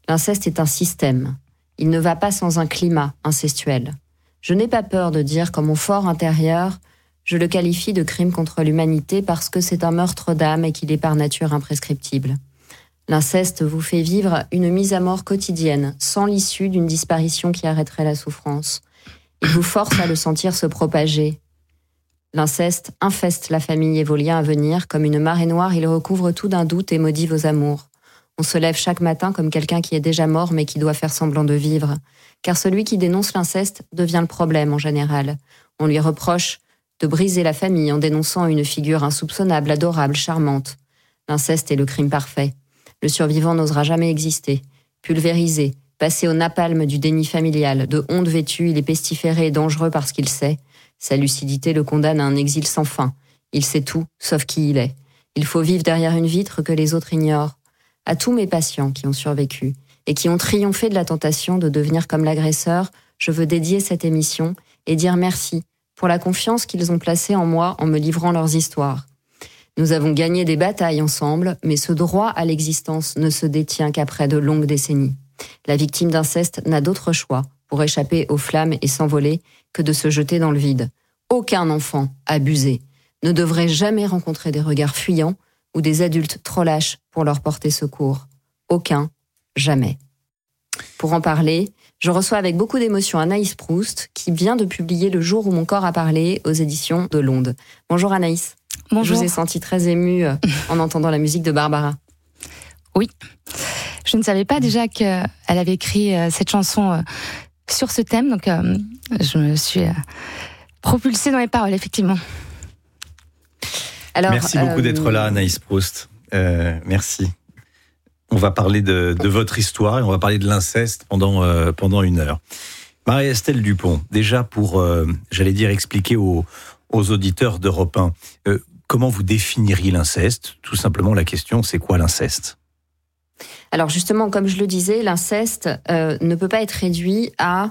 L'inceste est un système. Il ne va pas sans un climat incestuel. Je n'ai pas peur de dire qu'en mon fort intérieur, je le qualifie de crime contre l'humanité parce que c'est un meurtre d'âme et qu'il est par nature imprescriptible. L'inceste vous fait vivre une mise à mort quotidienne, sans l'issue d'une disparition qui arrêterait la souffrance. Il vous force à le sentir se propager. L'inceste infeste la famille et vos liens à venir. Comme une marée noire, il recouvre tout d'un doute et maudit vos amours. On se lève chaque matin comme quelqu'un qui est déjà mort mais qui doit faire semblant de vivre. Car celui qui dénonce l'inceste devient le problème en général. On lui reproche de briser la famille en dénonçant une figure insoupçonnable, adorable, charmante. L'inceste est le crime parfait. Le survivant n'osera jamais exister. Pulvérisé, passé au napalm du déni familial, de honte vêtue, il est pestiféré et dangereux parce qu'il sait. Sa lucidité le condamne à un exil sans fin. Il sait tout, sauf qui il est. Il faut vivre derrière une vitre que les autres ignorent. À tous mes patients qui ont survécu et qui ont triomphé de la tentation de devenir comme l'agresseur, je veux dédier cette émission et dire merci pour la confiance qu'ils ont placée en moi en me livrant leurs histoires. Nous avons gagné des batailles ensemble, mais ce droit à l'existence ne se détient qu'après de longues décennies. La victime d'inceste n'a d'autre choix pour échapper aux flammes et s'envoler que de se jeter dans le vide. Aucun enfant abusé ne devrait jamais rencontrer des regards fuyants ou des adultes trop lâches pour leur porter secours. Aucun, jamais. Pour en parler, je reçois avec beaucoup d'émotion Anaïs Proust, qui vient de publier Le jour où mon corps a parlé aux éditions de l'Onde. Bonjour Anaïs. Bonjour. Je vous ai senti très émue en entendant la musique de Barbara. Oui. Je ne savais pas déjà qu'elle avait écrit cette chanson sur ce thème, donc je me suis propulsée dans les paroles, effectivement. Alors, merci beaucoup d'être là, Anaïs Proust. Merci. On va parler de votre histoire et on va parler de l'inceste pendant une heure. Marie-Estelle Dupont, déjà pour, expliquer aux auditeurs d'Europe 1, comment vous définiriez l'inceste ? Tout simplement, la question, c'est quoi l'inceste ? Alors justement, comme je le disais, l'inceste ne peut pas être réduit à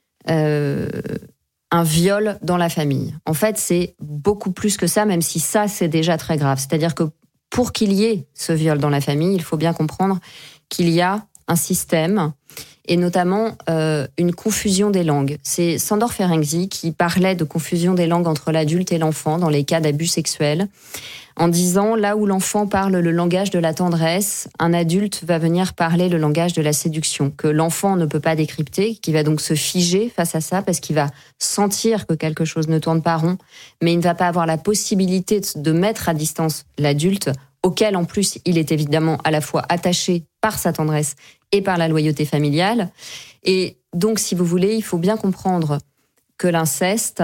un viol dans la famille. En fait, c'est beaucoup plus que ça, même si ça, c'est déjà très grave. C'est-à-dire que pour qu'il y ait ce viol dans la famille, il faut bien comprendre qu'il y a un système et notamment une confusion des langues. C'est Sándor Ferenczi qui parlait de confusion des langues entre l'adulte et l'enfant dans les cas d'abus sexuels, en disant là où l'enfant parle le langage de la tendresse, un adulte va venir parler le langage de la séduction, que l'enfant ne peut pas décrypter, qui va donc se figer face à ça parce qu'il va sentir que quelque chose ne tourne pas rond, mais il ne va pas avoir la possibilité de mettre à distance l'adulte, auquel en plus il est évidemment à la fois attaché par sa tendresse et par la loyauté familiale. Et donc, si vous voulez, il faut bien comprendre que l'inceste,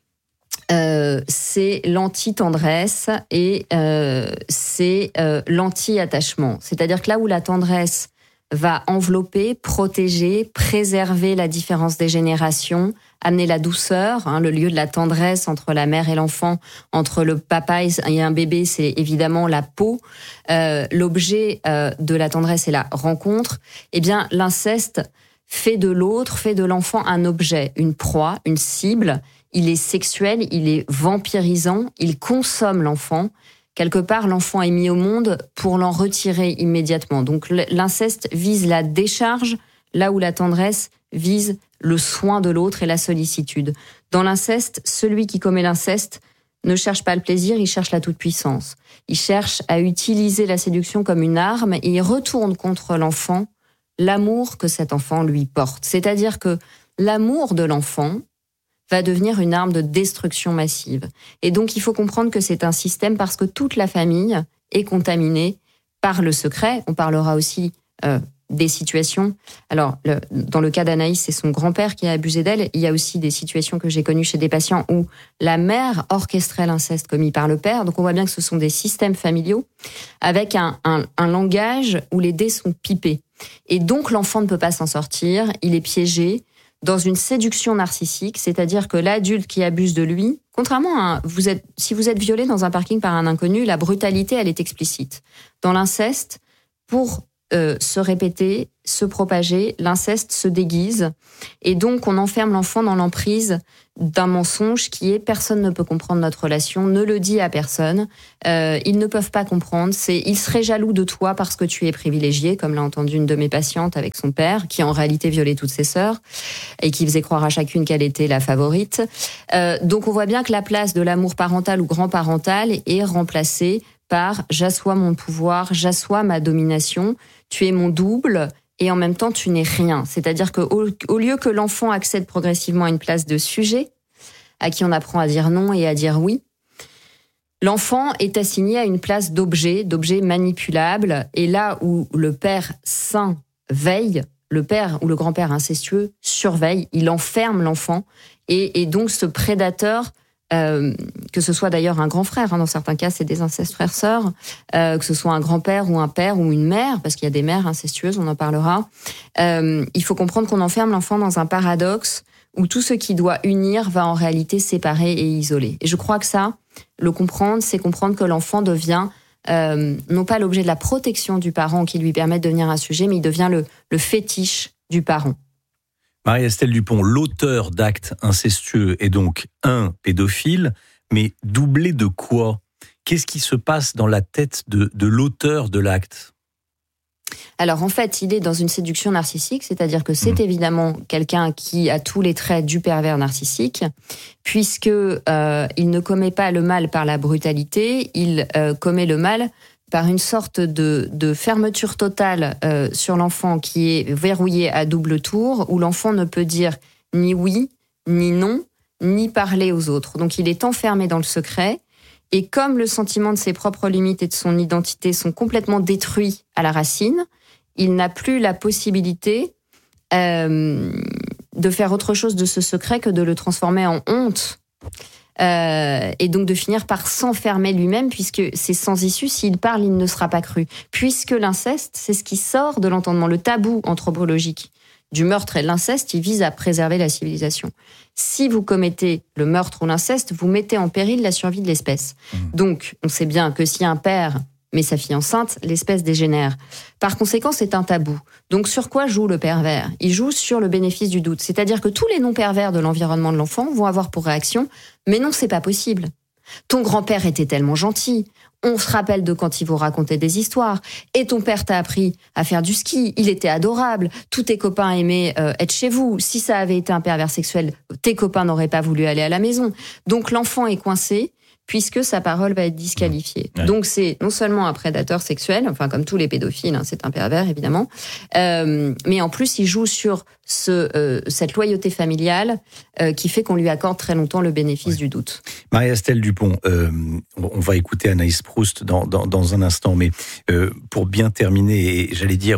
c'est l'anti-tendresse et c'est l'anti-attachement. C'est-à-dire que là où la tendresse va envelopper, protéger, préserver la différence des générations, amener la douceur, le lieu de la tendresse entre la mère et l'enfant, entre le papa et un bébé, c'est évidemment la peau. L'objet de la tendresse est la rencontre. Eh bien, l'inceste fait de l'autre, fait de l'enfant un objet, une proie, une cible. Il est sexuel, il est vampirisant, il consomme l'enfant. Quelque part, l'enfant est mis au monde pour l'en retirer immédiatement. Donc l'inceste vise la décharge, là où la tendresse vise le soin de l'autre et la sollicitude. Dans l'inceste, celui qui commet l'inceste ne cherche pas le plaisir, il cherche la toute-puissance. Il cherche à utiliser la séduction comme une arme et il retourne contre l'enfant l'amour que cet enfant lui porte. C'est-à-dire que l'amour de l'enfant va devenir une arme de destruction massive. Et donc, il faut comprendre que c'est un système parce que toute la famille est contaminée par le secret. On parlera aussi des situations. Alors, dans le cas d'Anaïs, c'est son grand-père qui a abusé d'elle. Il y a aussi des situations que j'ai connues chez des patients où la mère orchestrait l'inceste commis par le père. Donc, on voit bien que ce sont des systèmes familiaux avec un langage où les dés sont pipés. Et donc, l'enfant ne peut pas s'en sortir. Il est piégé dans une séduction narcissique, c'est-à-dire que l'adulte qui abuse de lui, contrairement à si vous êtes violé dans un parking par un inconnu, la brutalité, elle est explicite. Dans l'inceste, pour se répéter, se propager, l'inceste se déguise, et donc on enferme l'enfant dans l'emprise d'un mensonge qui est personne ne peut comprendre notre relation, ne le dit à personne, ils ne peuvent pas comprendre, ils seraient jaloux de toi parce que tu es privilégié, comme l'a entendu une de mes patientes avec son père, qui en réalité violait toutes ses sœurs, et qui faisait croire à chacune qu'elle était la favorite. Donc on voit bien que la place de l'amour parental ou grand-parental est remplacée par « j'assois mon pouvoir, j'assois ma domination, tu es mon double », et en même temps, tu n'es rien. C'est-à-dire qu'au lieu que l'enfant accède progressivement à une place de sujet, à qui on apprend à dire non et à dire oui, l'enfant est assigné à une place d'objet manipulable. Et là où le père saint veille, le père ou le grand-père incestueux surveille, il enferme l'enfant. Et donc ce prédateur, que ce soit d'ailleurs un grand frère, dans certains cas c'est des incestes frères-sœurs, que ce soit un grand-père ou un père ou une mère, parce qu'il y a des mères incestueuses, on en parlera, il faut comprendre qu'on enferme l'enfant dans un paradoxe où tout ce qui doit unir va en réalité séparer et isoler. Et je crois que ça, le comprendre, c'est comprendre que l'enfant devient non pas l'objet de la protection du parent qui lui permet de devenir un sujet, mais il devient le fétiche du parent. Marie-Estelle Dupont, l'auteur d'actes incestueux est donc un pédophile, mais doublé de quoi ? Qu'est-ce qui se passe dans la tête de l'auteur de l'acte ? Alors en fait, il est dans une séduction narcissique, c'est-à-dire que c'est évidemment quelqu'un qui a tous les traits du pervers narcissique, puisque il ne commet pas le mal par la brutalité, il commet le mal par une sorte de fermeture totale sur l'enfant qui est verrouillé à double tour, où l'enfant ne peut dire ni oui, ni non, ni parler aux autres. Donc il est enfermé dans le secret, et comme le sentiment de ses propres limites et de son identité sont complètement détruits à la racine, il n'a plus la possibilité de faire autre chose de ce secret que de le transformer en honte. Et donc de finir par s'enfermer lui-même, puisque c'est sans issue, s'il parle, il ne sera pas cru. Puisque l'inceste, c'est ce qui sort de l'entendement. Le tabou anthropologique du meurtre et de l'inceste, il vise à préserver la civilisation. Si vous commettez le meurtre ou l'inceste, vous mettez en péril la survie de l'espèce. Donc, on sait bien que si un père met sa fille enceinte, l'espèce dégénère. Par conséquent, c'est un tabou. Donc, sur quoi joue le pervers ? Il joue sur le bénéfice du doute. C'est-à-dire que tous les non-pervers de l'environnement de l'enfant vont avoir pour réaction « Mais non, c'est pas possible. Ton grand-père était tellement gentil. On se rappelle de quand il vous racontait des histoires. Et ton père t'a appris à faire du ski. Il était adorable. Tous tes copains aimaient être chez vous. Si ça avait été un pervers sexuel, tes copains n'auraient pas voulu aller à la maison. » Donc, l'enfant est coincé, puisque sa parole va être disqualifiée. Ouais. Donc c'est non seulement un prédateur sexuel, enfin comme tous les pédophiles, c'est un pervers évidemment, mais en plus il joue sur cette loyauté familiale qui fait qu'on lui accorde très longtemps le bénéfice du doute. Marie-Estelle Dupont, on va écouter Anaïs Proust dans un instant, mais pour bien terminer, et j'allais dire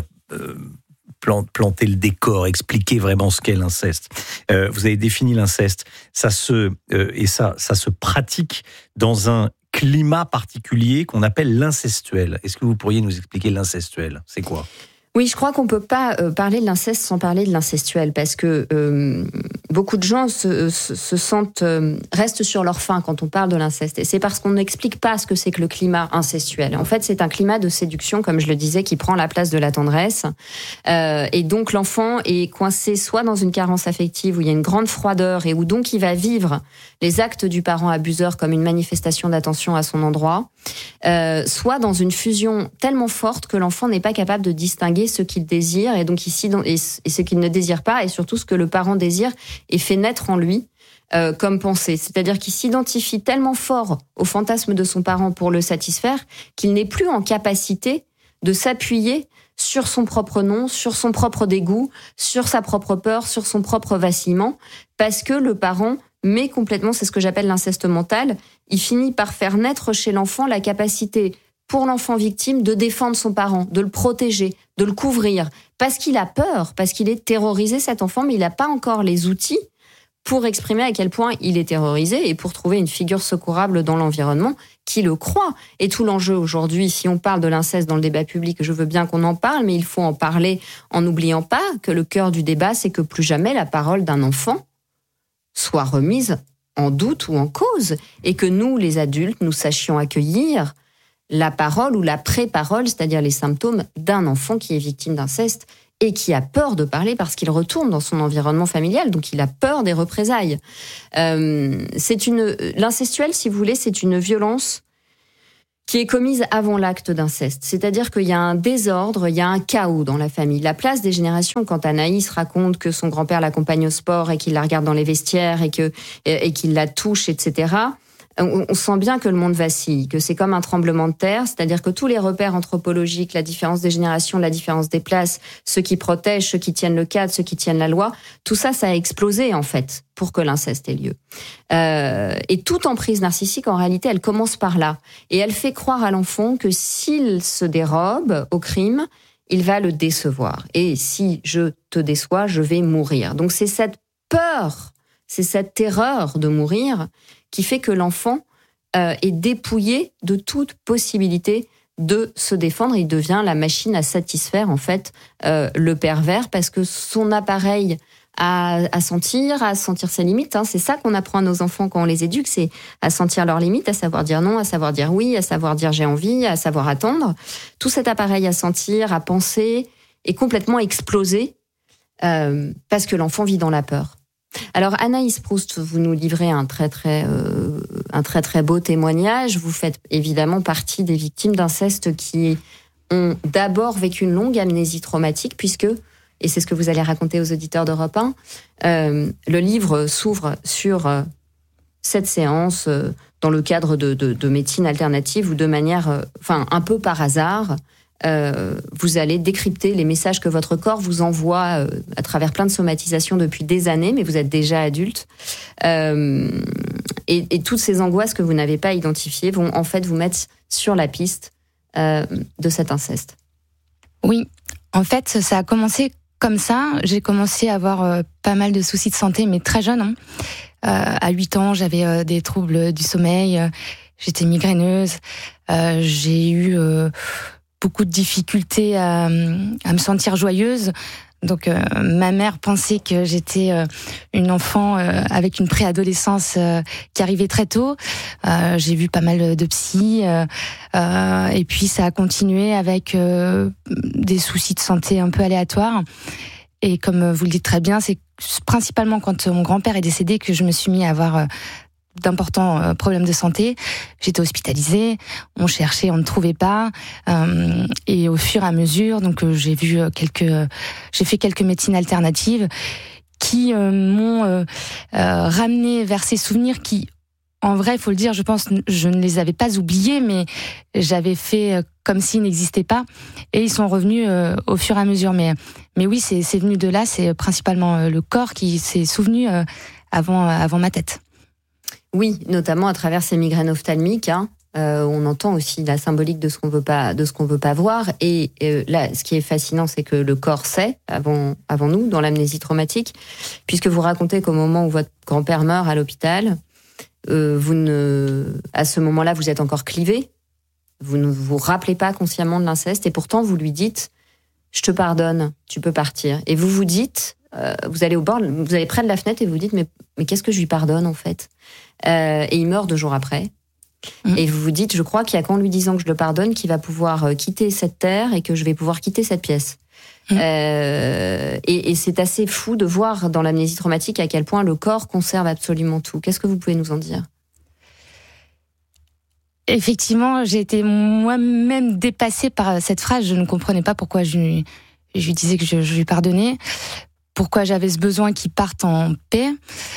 planter le décor, expliquer vraiment ce qu'est l'inceste. Vous avez défini l'inceste, ça se pratique dans un climat particulier qu'on appelle l'incestuel. Est-ce que vous pourriez nous expliquer l'incestuel ? C'est quoi ? Oui, je crois qu'on peut pas parler de l'inceste sans parler de l'incestuel, parce que beaucoup de gens se sentent restent sur leur faim quand on parle de l'inceste, et c'est parce qu'on n'explique pas ce que c'est que le climat incestuel. En fait, c'est un climat de séduction, comme je le disais, qui prend la place de la tendresse, et donc l'enfant est coincé soit dans une carence affective où il y a une grande froideur et où donc il va vivre les actes du parent abuseur comme une manifestation d'attention à son endroit, soit dans une fusion tellement forte que l'enfant n'est pas capable de distinguer ce qu'il désire et donc et ce qu'il ne désire pas, et surtout ce que le parent désire et fait naître en lui comme pensée. C'est-à-dire qu'il s'identifie tellement fort au fantasme de son parent pour le satisfaire qu'il n'est plus en capacité de s'appuyer sur son propre nom, sur son propre dégoût, sur sa propre peur, sur son propre vacillement, parce que le parent met complètement, c'est ce que j'appelle l'inceste mental, il finit par faire naître chez l'enfant la capacité pour l'enfant victime de défendre son parent, de le protéger, de le couvrir, parce qu'il a peur, parce qu'il est terrorisé cet enfant, mais il n'a pas encore les outils pour exprimer à quel point il est terrorisé et pour trouver une figure secourable dans l'environnement qui le croit. Et tout l'enjeu aujourd'hui, si on parle de l'inceste dans le débat public, je veux bien qu'on en parle, mais il faut en parler en n'oubliant pas que le cœur du débat, c'est que plus jamais la parole d'un enfant soit remise en doute ou en cause, et que nous, les adultes, nous sachions accueillir la parole ou la pré-parole, c'est-à-dire les symptômes d'un enfant qui est victime d'inceste et qui a peur de parler parce qu'il retourne dans son environnement familial, donc il a peur des représailles. L'incestuel, si vous voulez, c'est une violence qui est commise avant l'acte d'inceste. C'est-à-dire qu'il y a un désordre, il y a un chaos dans la famille. La place des générations, quand Anaïs raconte que son grand-père l'accompagne au sport et qu'il la regarde dans les vestiaires et qu'il la touche, etc., on sent bien que le monde vacille, que c'est comme un tremblement de terre, c'est-à-dire que tous les repères anthropologiques, la différence des générations, la différence des places, ceux qui protègent, ceux qui tiennent le cadre, ceux qui tiennent la loi, tout ça, ça a explosé en fait pour que l'inceste ait lieu. Et toute emprise narcissique, en réalité, elle commence par là. Et elle fait croire à l'enfant que s'il se dérobe au crime, il va le décevoir. Et si je te déçois, je vais mourir. Donc c'est cette peur, c'est cette terreur de mourir qui fait que l'enfant est dépouillé de toute possibilité de se défendre. Il devient la machine à satisfaire, en fait, le pervers, parce que son appareil à sentir ses limites, c'est ça qu'on apprend à nos enfants quand on les éduque, c'est à sentir leurs limites, à savoir dire non, à savoir dire oui, à savoir dire j'ai envie, à savoir attendre. Tout cet appareil à sentir, à penser, est complètement explosé parce que l'enfant vit dans la peur. Alors Anaïs Proust, vous nous livrez un très très beau témoignage. Vous faites évidemment partie des victimes d'inceste qui ont d'abord vécu une longue amnésie traumatique, puisque, et c'est ce que vous allez raconter aux auditeurs d'Europe 1, le livre s'ouvre sur cette séance dans le cadre de médecine alternative ou de manière, un peu par hasard. Vous allez décrypter les messages que votre corps vous envoie à travers plein de somatisations depuis des années, mais vous êtes déjà adulte. Et toutes ces angoisses que vous n'avez pas identifiées vont en fait vous mettre sur la piste de cet inceste. Oui, en fait, ça a commencé comme ça. J'ai commencé à avoir pas mal de soucis de santé, mais très jeune. À 8 ans, j'avais des troubles du sommeil, j'étais migraineuse, j'ai eu beaucoup de difficultés à me sentir joyeuse. Donc ma mère pensait que j'étais une enfant avec une préadolescence qui arrivait très tôt. J'ai vu pas mal de psy et puis ça a continué avec des soucis de santé un peu aléatoires. Et comme vous le dites très bien, c'est principalement quand mon grand-père est décédé que je me suis mis à avoir d'importants problèmes de santé. J'étais hospitalisée, on cherchait, on ne trouvait pas, et au fur et à mesure, donc j'ai fait quelques médecines alternatives qui m'ont ramené vers ces souvenirs qui, en vrai, il faut le dire, je pense, je ne les avais pas oubliés, mais j'avais fait comme s'ils n'existaient pas, et ils sont revenus au fur et à mesure. Mais oui, c'est venu de là, c'est principalement le corps qui s'est souvenu avant ma tête. Oui, notamment à travers ces migraines ophtalmiques. On entend aussi la symbolique de ce qu'on veut pas voir. Et là, ce qui est fascinant, c'est que le corps sait avant nous, dans l'amnésie traumatique, puisque vous racontez qu'au moment où votre grand-père meurt à l'hôpital, à ce moment-là, vous êtes encore clivé. Vous ne vous rappelez pas consciemment de l'inceste, et pourtant vous lui dites « Je te pardonne, tu peux partir ». Et vous vous dites, vous allez au bord, vous allez près de la fenêtre et vous dites « Mais qu'est-ce que je lui pardonne en fait ?» Et il meurt 2 jours après. Et vous vous dites, je crois qu'il y a qu'en lui disant que je le pardonne qu'il va pouvoir quitter cette terre et que je vais pouvoir quitter cette pièce. Et c'est assez fou de voir dans l'amnésie traumatique à quel point le corps conserve absolument tout. Qu'est-ce que vous pouvez nous en dire ? Effectivement, j'ai été moi-même dépassée par cette phrase. Je ne comprenais pas pourquoi je lui disais que je lui pardonnais, pourquoi j'avais ce besoin qu'il parte en paix.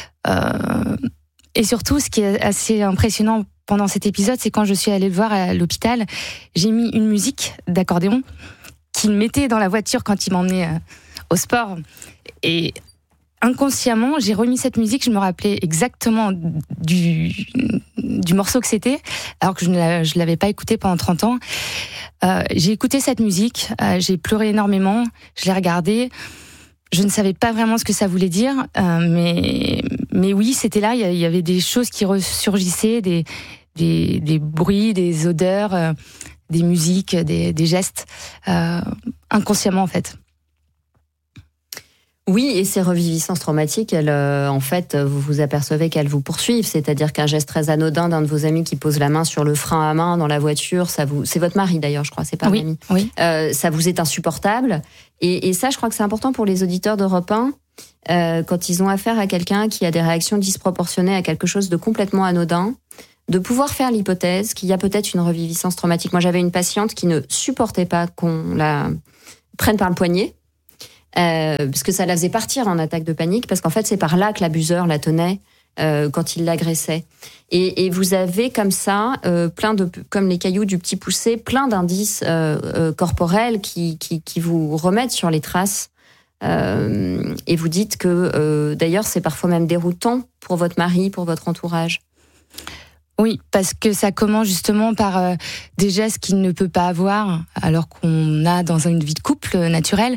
Et surtout, ce qui est assez impressionnant pendant cet épisode, c'est quand je suis allée le voir à l'hôpital, j'ai mis une musique d'accordéon qu'il mettait dans la voiture quand il m'emmenait au sport. Et inconsciemment, j'ai remis cette musique, je me rappelais exactement du morceau que c'était, alors que je ne l'avais pas écouté pendant 30 ans. J'ai écouté cette musique, j'ai pleuré énormément, je l'ai regardée. Je ne savais pas vraiment ce que ça voulait dire, mais oui, c'était là. Il y avait des choses qui ressurgissaient, des bruits, des odeurs, des musiques, des gestes, inconsciemment en fait. Oui, et ces reviviscences traumatiques, en fait, vous vous apercevez qu'elles vous poursuivent. C'est-à-dire qu'un geste très anodin d'un de vos amis qui pose la main sur le frein à main dans la voiture, c'est votre mari d'ailleurs, je crois, c'est pas un ami. Oui. Ça vous est insupportable. Et ça, je crois que c'est important pour les auditeurs d'Europe 1, quand ils ont affaire à quelqu'un qui a des réactions disproportionnées à quelque chose de complètement anodin, de pouvoir faire l'hypothèse qu'il y a peut-être une reviviscence traumatique. Moi, j'avais une patiente qui ne supportait pas qu'on la prenne par le poignet. Parce que ça la faisait partir en attaque de panique, parce qu'en fait c'est par là que l'abuseur la tenait quand il l'agressait. Et vous avez comme ça comme les cailloux du petit poucet, plein d'indices corporels qui vous remettent sur les traces. Et vous dites que d'ailleurs c'est parfois même déroutant pour votre mari, pour votre entourage. Oui, parce que ça commence justement par des gestes qu'il ne peut pas avoir, alors qu'on a dans une vie de couple naturelle.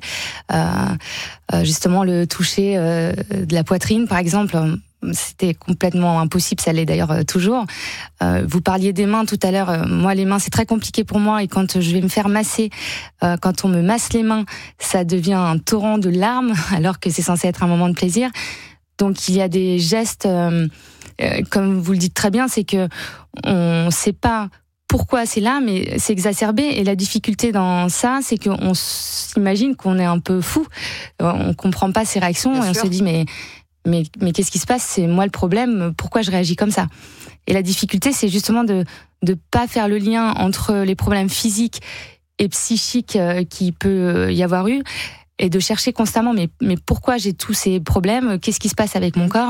Justement, le toucher de la poitrine, par exemple, c'était complètement impossible, ça l'est d'ailleurs toujours. Vous parliez des mains tout à l'heure. Moi, les mains, c'est très compliqué pour moi. Et quand je vais me faire masser, quand on me masse les mains, ça devient un torrent de larmes, alors que c'est censé être un moment de plaisir. Donc, il y a des gestes... comme vous le dites très bien, c'est que on ne sait pas pourquoi c'est là, mais c'est exacerbé. Et la difficulté dans ça, c'est qu'on s'imagine qu'on est un peu fou. On ne comprend pas ces réactions. Bien et on sûr. Se dit, mais qu'est-ce qui se passe ? C'est moi le problème. Pourquoi je réagis comme ça ? Et la difficulté, c'est justement de ne pas faire le lien entre les problèmes physiques et psychiques qui peut y avoir eu. Et de chercher constamment, mais pourquoi j'ai tous ces problèmes ? Qu'est-ce qui se passe avec mon corps ?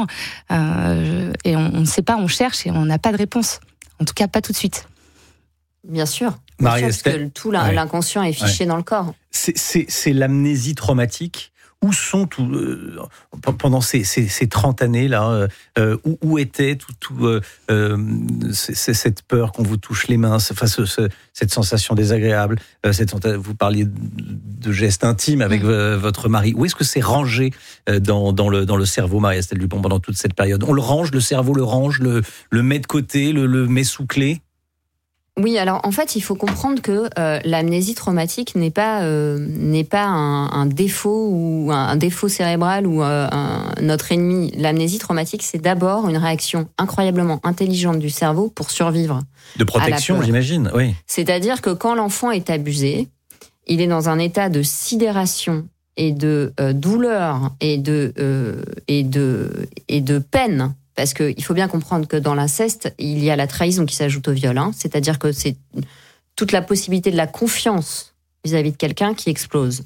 Et on ne sait pas, on cherche et on n'a pas de réponse. En tout cas, pas tout de suite. Bien sûr. Marie-Estelle, parce que tout l'inconscient est fiché dans le corps. C'est l'amnésie traumatique. Où sont pendant ces 30 années-là, où était cette peur qu'on vous touche les mains, cette sensation désagréable, vous parliez de gestes intimes avec votre mari. Où est-ce que c'est rangé dans le cerveau, Marie-Estelle Dupont, pendant toute cette période ? On le range, le cerveau le range, le met de côté, le met sous clé ? Oui, alors en fait, il faut comprendre que l'amnésie traumatique n'est pas un défaut ou un défaut cérébral ou notre ennemi. L'amnésie traumatique, c'est d'abord une réaction incroyablement intelligente du cerveau pour survivre. De protection, j'imagine, oui. C'est-à-dire que quand l'enfant est abusé, il est dans un état de sidération et de douleur et de peine. Parce qu'il faut bien comprendre que dans l'inceste, il y a la trahison qui s'ajoute au viol. C'est-à-dire que c'est toute la possibilité de la confiance vis-à-vis de quelqu'un qui explose.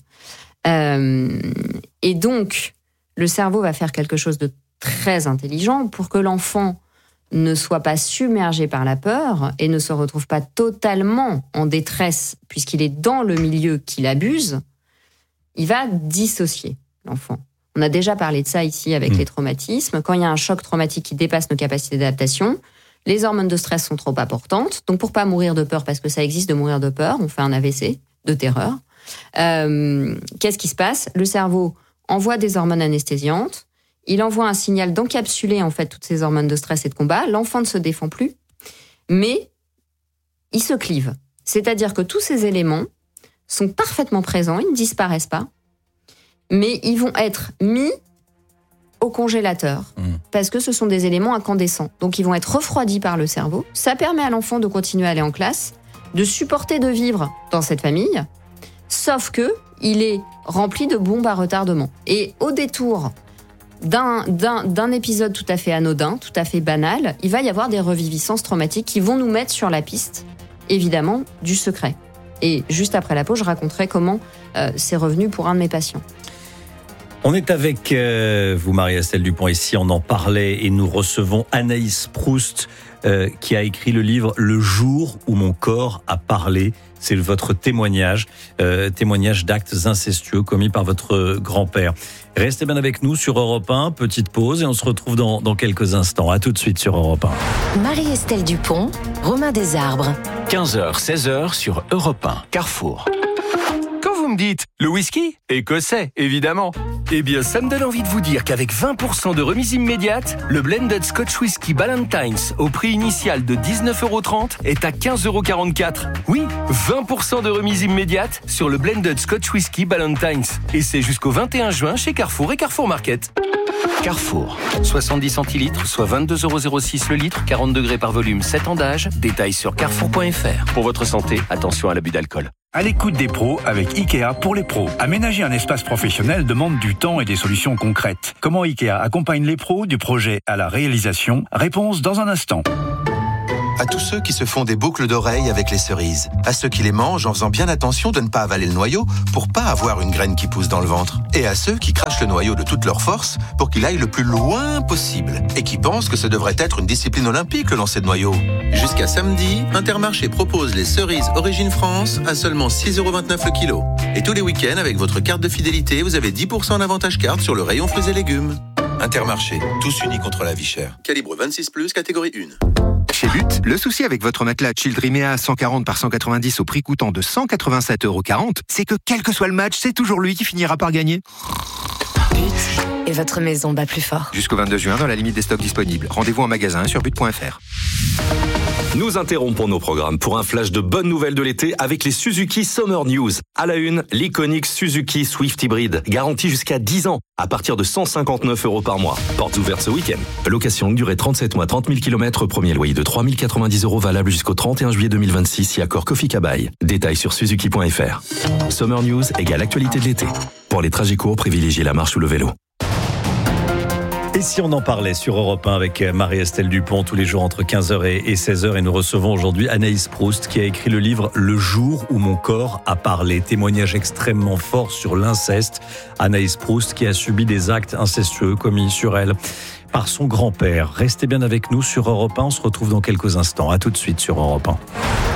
Et donc, le cerveau va faire quelque chose de très intelligent pour que l'enfant ne soit pas submergé par la peur et ne se retrouve pas totalement en détresse puisqu'il est dans le milieu qu'il abuse. Il va dissocier l'enfant. On a déjà parlé de ça ici avec les traumatismes. Quand il y a un choc traumatique qui dépasse nos capacités d'adaptation, les hormones de stress sont trop importantes. Donc pour pas mourir de peur, parce que ça existe de mourir de peur, on fait un AVC de terreur. Qu'est-ce qui se passe ? Le cerveau envoie des hormones anesthésiantes. Il envoie un signal d'encapsuler en fait toutes ces hormones de stress et de combat. L'enfant ne se défend plus, mais il se clive. C'est-à-dire que tous ces éléments sont parfaitement présents, ils ne disparaissent pas. Mais ils vont être mis au congélateur parce que ce sont des éléments incandescents. Donc ils vont être refroidis par le cerveau. Ça permet à l'enfant de continuer à aller en classe, de supporter de vivre dans cette famille, sauf que il est rempli de bombes à retardement. Et au détour d'un épisode tout à fait anodin, tout à fait banal, il va y avoir des reviviscences traumatiques qui vont nous mettre sur la piste, évidemment, du secret. Et juste après la pause, je raconterai comment c'est revenu pour un de mes patients. On est avec vous, Marie-Estelle Dupont, ici on en parlait et nous recevons Anaïs Proust qui a écrit le livre « Le jour où mon corps a parlé ». C'est votre témoignage d'actes incestueux commis par votre grand-père. Restez bien avec nous sur Europe 1, petite pause et on se retrouve dans quelques instants. À tout de suite sur Europe 1. Marie-Estelle Dupont, Romain Desarbres. 15h, 16h sur Europe 1, Carrefour. Quand vous me me dites? Le whisky? Écossais, évidemment. Eh bien, ça me donne envie de vous dire qu'avec 20% de remise immédiate, le Blended Scotch Whisky Ballantines, au prix initial de 19,30 € est à 15,44 €. Oui, 20% de remise immédiate sur le Blended Scotch Whisky Ballantines. Et c'est jusqu'au 21 juin chez Carrefour et Carrefour Market. Carrefour, 70 centilitres, soit 22,06 € le litre, 40 degrés par volume, 7 ans d'âge. Détails sur carrefour.fr. Pour votre santé, attention à l'abus d'alcool. À l'écoute des pros avec Ikea pour les pros. Aménager un espace professionnel demande du temps et des solutions concrètes. Comment Ikea accompagne les pros du projet à la réalisation? Réponse dans un instant. À tous ceux qui se font des boucles d'oreilles avec les cerises. À ceux qui les mangent en faisant bien attention de ne pas avaler le noyau pour pas avoir une graine qui pousse dans le ventre. Et à ceux qui crachent le noyau de toute leur force pour qu'il aille le plus loin possible. Et qui pensent que ce devrait être une discipline olympique, le lancer de noyau. Jusqu'à samedi, Intermarché propose les cerises Origine France à seulement 6,29 € le kilo. Et tous les week-ends, avec votre carte de fidélité, vous avez 10% d'avantage carte sur le rayon fruits et légumes. Intermarché, tous unis contre la vie chère. Calibre 26+, catégorie 1. Chez But, le souci avec votre matelas Childrimea 140 par 190 au prix coûtant de 187,40 €, c'est que quel que soit le match, c'est toujours lui qui finira par gagner. But et votre maison bat plus fort. Jusqu'au 22 juin, dans la limite des stocks disponibles. Rendez-vous en magasin sur but.fr. Nous interrompons nos programmes pour un flash de bonnes nouvelles de l'été avec les Suzuki Summer News. À la une, l'iconique Suzuki Swift Hybrid, garantie jusqu'à 10 ans, à partir de 159 € par mois. Portes ouvertes ce week-end. Location longue durée 37 mois, 30 000 km, premier loyer de 3 090 € valable jusqu'au 31 juillet 2026 si accord Kofi Kabaï. Détails sur suzuki.fr. Summer News égale actualité de l'été. Pour les trajets courts, privilégiez la marche ou le vélo. Et si on en parlait sur Europe 1 avec Marie-Estelle Dupont tous les jours entre 15h et 16h, et nous recevons aujourd'hui Anaïs Proust qui a écrit le livre Le jour où mon corps a parlé, témoignage extrêmement fort sur l'inceste. Anaïs Proust qui a subi des actes incestueux commis sur elle par son grand-père. Restez bien avec nous sur Europe 1, on se retrouve dans quelques instants. À tout de suite sur Europe 1.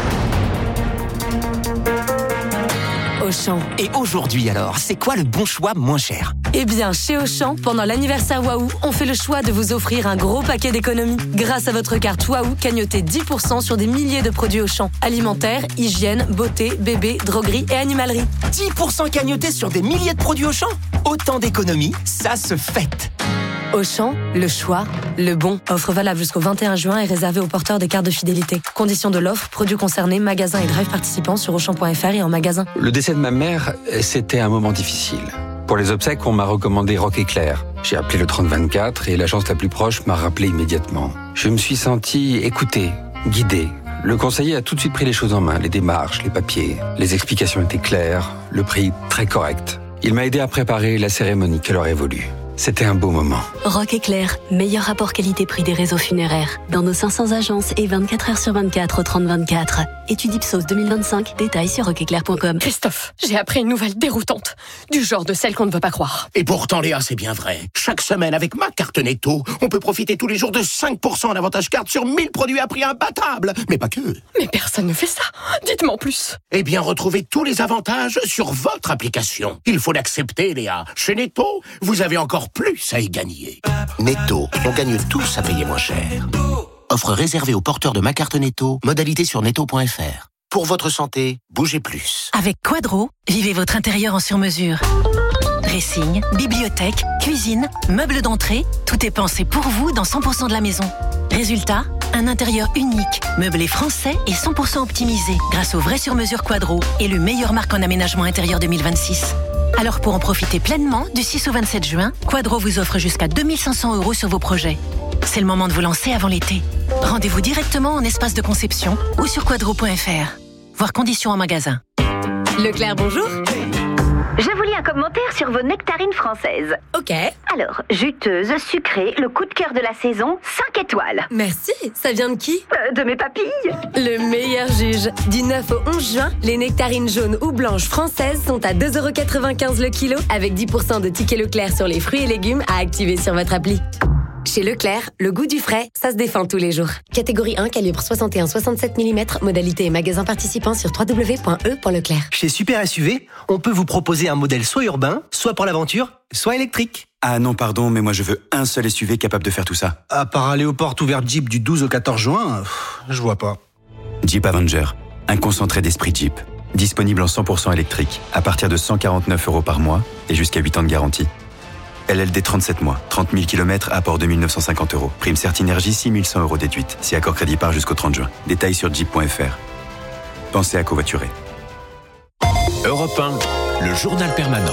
Auchan. Et aujourd'hui alors, c'est quoi le bon choix moins cher? Eh bien, chez Auchan, pendant l'anniversaire Waouh, on fait le choix de vous offrir un gros paquet d'économies. Grâce à votre carte Waouh, cagnotez 10% sur des milliers de produits Auchan. Alimentaire, hygiène, beauté, bébé, droguerie et animalerie. 10% cagnotés sur des milliers de produits Auchan? Autant d'économies, ça se fête. Auchan, le choix, le bon. Offre valable jusqu'au 21 juin et réservée aux porteurs des cartes de fidélité. Conditions de l'offre, produits concernés, magasins et drive participants sur Auchan.fr et en magasin. Le décès de ma mère, c'était un moment difficile. Pour les obsèques, on m'a recommandé Rock Éclair. J'ai appelé le 3024 et l'agence la plus proche m'a rappelé immédiatement. Je me suis senti écouté, guidé. Le conseiller a tout de suite pris les choses en main, les démarches, les papiers. Les explications étaient claires, le prix très correct. Il m'a aidé à préparer la cérémonie qu'elle aurait voulu. C'était un beau moment. Rock Éclair, meilleur rapport qualité-prix des réseaux funéraires. Dans nos 500 agences et 24 heures sur 24 au 3024. Étude Ipsos 2025, détails sur rockeclair.com. Christophe, j'ai appris une nouvelle déroutante. Du genre de celle qu'on ne veut pas croire. Et pourtant, Léa, c'est bien vrai. Chaque semaine, avec ma carte Netto, on peut profiter tous les jours de 5% d'avantage carte sur 1000 produits à prix imbattable. Mais pas que. Mais personne ne fait ça. Dites-moi en plus. Eh bien, retrouvez tous les avantages sur votre application. Il faut l'accepter, Léa. Chez Netto, vous avez encore plus à y gagner. Netto, on gagne tous à payer moins cher. Offre réservée aux porteurs de ma carte Netto, modalité sur netto.fr. Pour votre santé, bougez plus. Avec Quadro, vivez votre intérieur en sur-mesure. Dressing, bibliothèque, cuisine, meubles d'entrée, tout est pensé pour vous dans 100% de la maison. Résultat, un intérieur unique, meublé français et 100% optimisé grâce au vrai sur-mesure Quadro et le meilleur marque en aménagement intérieur 2026. Alors pour en profiter pleinement, du 6 au 27 juin, Quadro vous offre jusqu'à 2500 € sur vos projets. C'est le moment de vous lancer avant l'été. Rendez-vous directement en espace de conception ou sur quadro.fr. Voir conditions en magasin. Leclerc, bonjour. Je vous lis un commentaire sur vos nectarines françaises. Ok. Alors, juteuse, sucrée, le coup de cœur de la saison, 5 étoiles. Merci, ça vient de qui? De mes papilles. Le meilleur juge. Du 9 au 11 juin, les nectarines jaunes ou blanches françaises sont à 2,95 € le kilo avec 10% de tickets Leclerc sur les fruits et légumes à activer sur votre appli. Chez Leclerc, le goût du frais, ça se défend tous les jours. Catégorie 1, calibre 61-67 mm, modalité et magasin participant sur www.e.leclerc. Chez Super SUV, on peut vous proposer un modèle soit urbain, soit pour l'aventure, soit électrique. Ah non, pardon, mais moi je veux un seul SUV capable de faire tout ça. À part aller aux portes ouvertes Jeep du 12 au 14 juin, je vois pas. Jeep Avenger, un concentré d'esprit Jeep. Disponible en 100% électrique, à partir de 149 € par mois et jusqu'à 8 ans de garantie. LLD 37 mois, 30 000 km, apport 2 950 €. Prime Certinergie, 6 100 € déduite. Si accord crédit par jusqu'au 30 juin. Détails sur jeep.fr. Pensez à covoiturer. Europe 1, le journal permanent.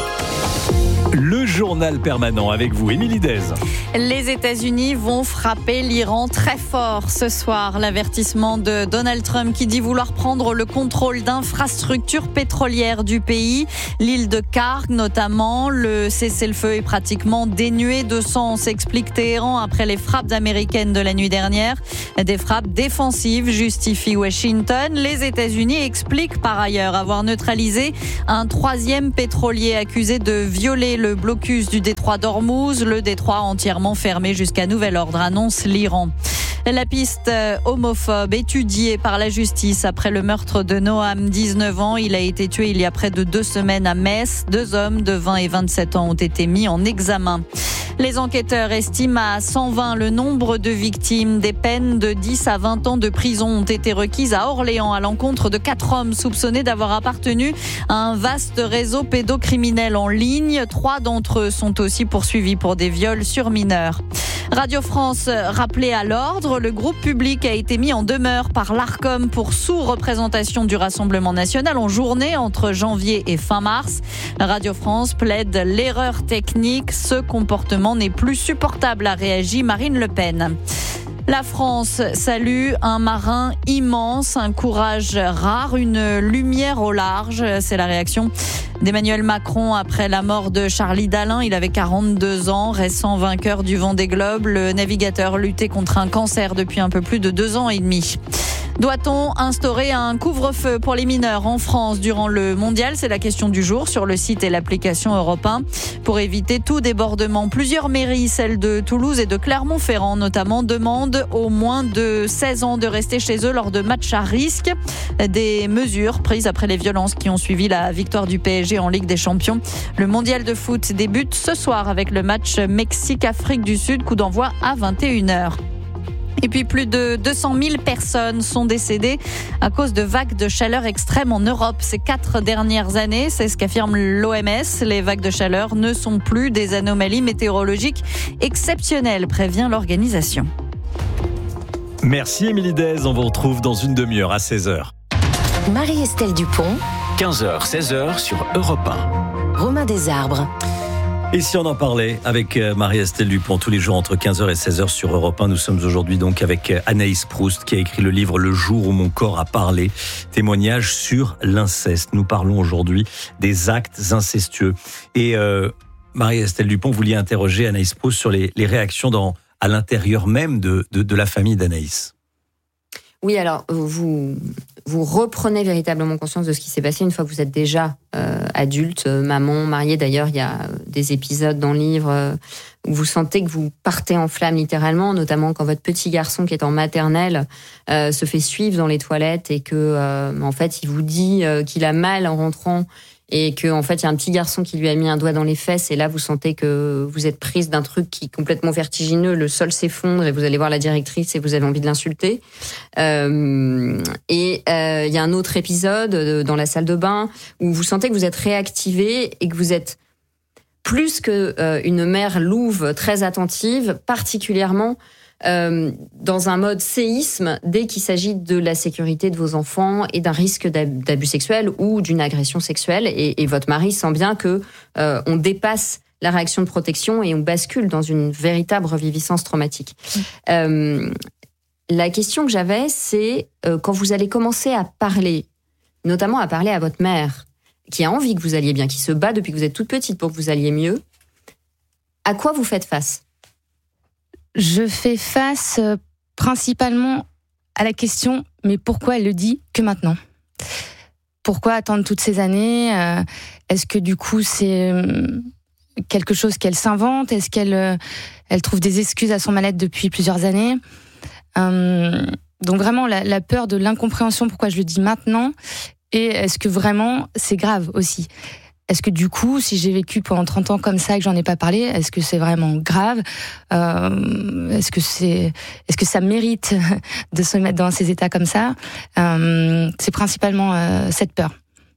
Le journal permanent avec vous, Émilie Dez. Les États-Unis vont frapper l'Iran très fort ce soir. L'avertissement de Donald Trump qui dit vouloir prendre le contrôle d'infrastructures pétrolières du pays. L'île de Karg notamment. Le cessez-le-feu est pratiquement dénué de sens, explique Téhéran après les frappes américaines de la nuit dernière. Des frappes défensives justifient Washington. Les États-Unis expliquent par ailleurs avoir neutralisé un troisième pétrolier accusé de violer le blocus du détroit d'Ormuz, le détroit entièrement fermé jusqu'à nouvel ordre, annonce l'Iran. La piste homophobe étudiée par la justice après le meurtre de Noam, 19 ans. Il a été tué il y a près de 2 semaines à Metz. 2 hommes de 20 et 27 ans ont été mis en examen. Les enquêteurs estiment à 120 le nombre de victimes. Des peines de 10 à 20 ans de prison ont été requises à Orléans à l'encontre de 4 hommes soupçonnés d'avoir appartenu à un vaste réseau pédocriminel en ligne. 3 d'entre eux sont aussi poursuivis pour des viols sur mineurs. Radio France rappelé à l'ordre, le groupe public a été mis en demeure par l'Arcom pour sous-représentation du Rassemblement national en journée entre janvier et fin mars. Radio France plaide l'erreur technique, ce comportement n'est plus supportable, a réagi Marine Le Pen. La France salue un marin immense, un courage rare, une lumière au large. C'est la réaction d'Emmanuel Macron après la mort de Charlie Dalin. Il avait 42 ans, récent vainqueur du Vendée Globe. Le navigateur luttait contre un cancer depuis un peu plus de 2 ans et demi. Doit-on instaurer un couvre-feu pour les mineurs en France durant le mondial ? C'est la question du jour sur le site et l'application Europe 1. Pour éviter tout débordement, plusieurs mairies, celles de Toulouse et de Clermont-Ferrand notamment, demandent aux moins de 16 ans de rester chez eux lors de matchs à risque. Des mesures prises après les violences qui ont suivi la victoire du PSG en Ligue des Champions. Le mondial de foot débute ce soir avec le match Mexique-Afrique du Sud, coup d'envoi à 21h. Et puis plus de 200 000 personnes sont décédées à cause de vagues de chaleur extrêmes en Europe ces 4 dernières années. C'est ce qu'affirme l'OMS. Les vagues de chaleur ne sont plus des anomalies météorologiques exceptionnelles, prévient l'organisation. Merci Émilie Dez, on vous retrouve dans une demi-heure à 16h. Marie-Estelle Dupont, 15h, 16h sur Europe 1. Romain Desarbres. Et si on en parlait avec Marie-Estelle Dupont tous les jours entre 15h et 16h sur Europe 1, nous sommes aujourd'hui donc avec Anaïs Proust qui a écrit le livre Le jour où mon corps a parlé, témoignage sur l'inceste. Nous parlons aujourd'hui des actes incestueux. Et Marie-Estelle Dupont, vous vouliez interroger Anaïs Proust sur les réactions à l'intérieur même de la famille d'Anaïs. Oui, alors vous reprenez véritablement conscience de ce qui s'est passé une fois que vous êtes déjà adulte, maman, mariée. D'ailleurs, il y a des épisodes dans le livre où vous sentez que vous partez en flammes littéralement, notamment quand votre petit garçon qui est en maternelle se fait suivre dans les toilettes et que en fait, il vous dit qu'il a mal en rentrant. Et que en fait il y a un petit garçon qui lui a mis un doigt dans les fesses et là vous sentez que vous êtes prise d'un truc qui est complètement vertigineux, le sol s'effondre et vous allez voir la directrice et vous avez envie de l'insulter. Il y a un autre épisode dans la salle de bain où vous sentez que vous êtes réactivé et que vous êtes plus que une mère louve très attentive, particulièrement dans un mode séisme dès qu'il s'agit de la sécurité de vos enfants et d'un risque d'abus sexuel ou d'une agression sexuelle. Et votre mari sent bien que on dépasse la réaction de protection et on bascule dans une véritable reviviscence traumatique. La question que j'avais, c'est quand vous allez commencer à parler, notamment à parler à votre mère, qui a envie que vous alliez bien, qui se bat depuis que vous êtes toute petite pour que vous alliez mieux, à quoi vous faites face ? Je fais face principalement à la question, mais pourquoi elle le dit que maintenant ? Pourquoi attendre toutes ces années ? Est-ce que du coup c'est quelque chose qu'elle s'invente ? Est-ce qu'elle trouve des excuses à son mal-être depuis plusieurs années ? Donc vraiment la peur de l'incompréhension, pourquoi je le dis maintenant ? Et est-ce que vraiment c'est grave aussi ? Est-ce que du coup, si j'ai vécu pendant 30 ans comme ça et que j'en ai pas parlé, est-ce que c'est vraiment grave ? Est-ce que ça mérite de se mettre dans ces états comme ça ? C'est principalement cette peur.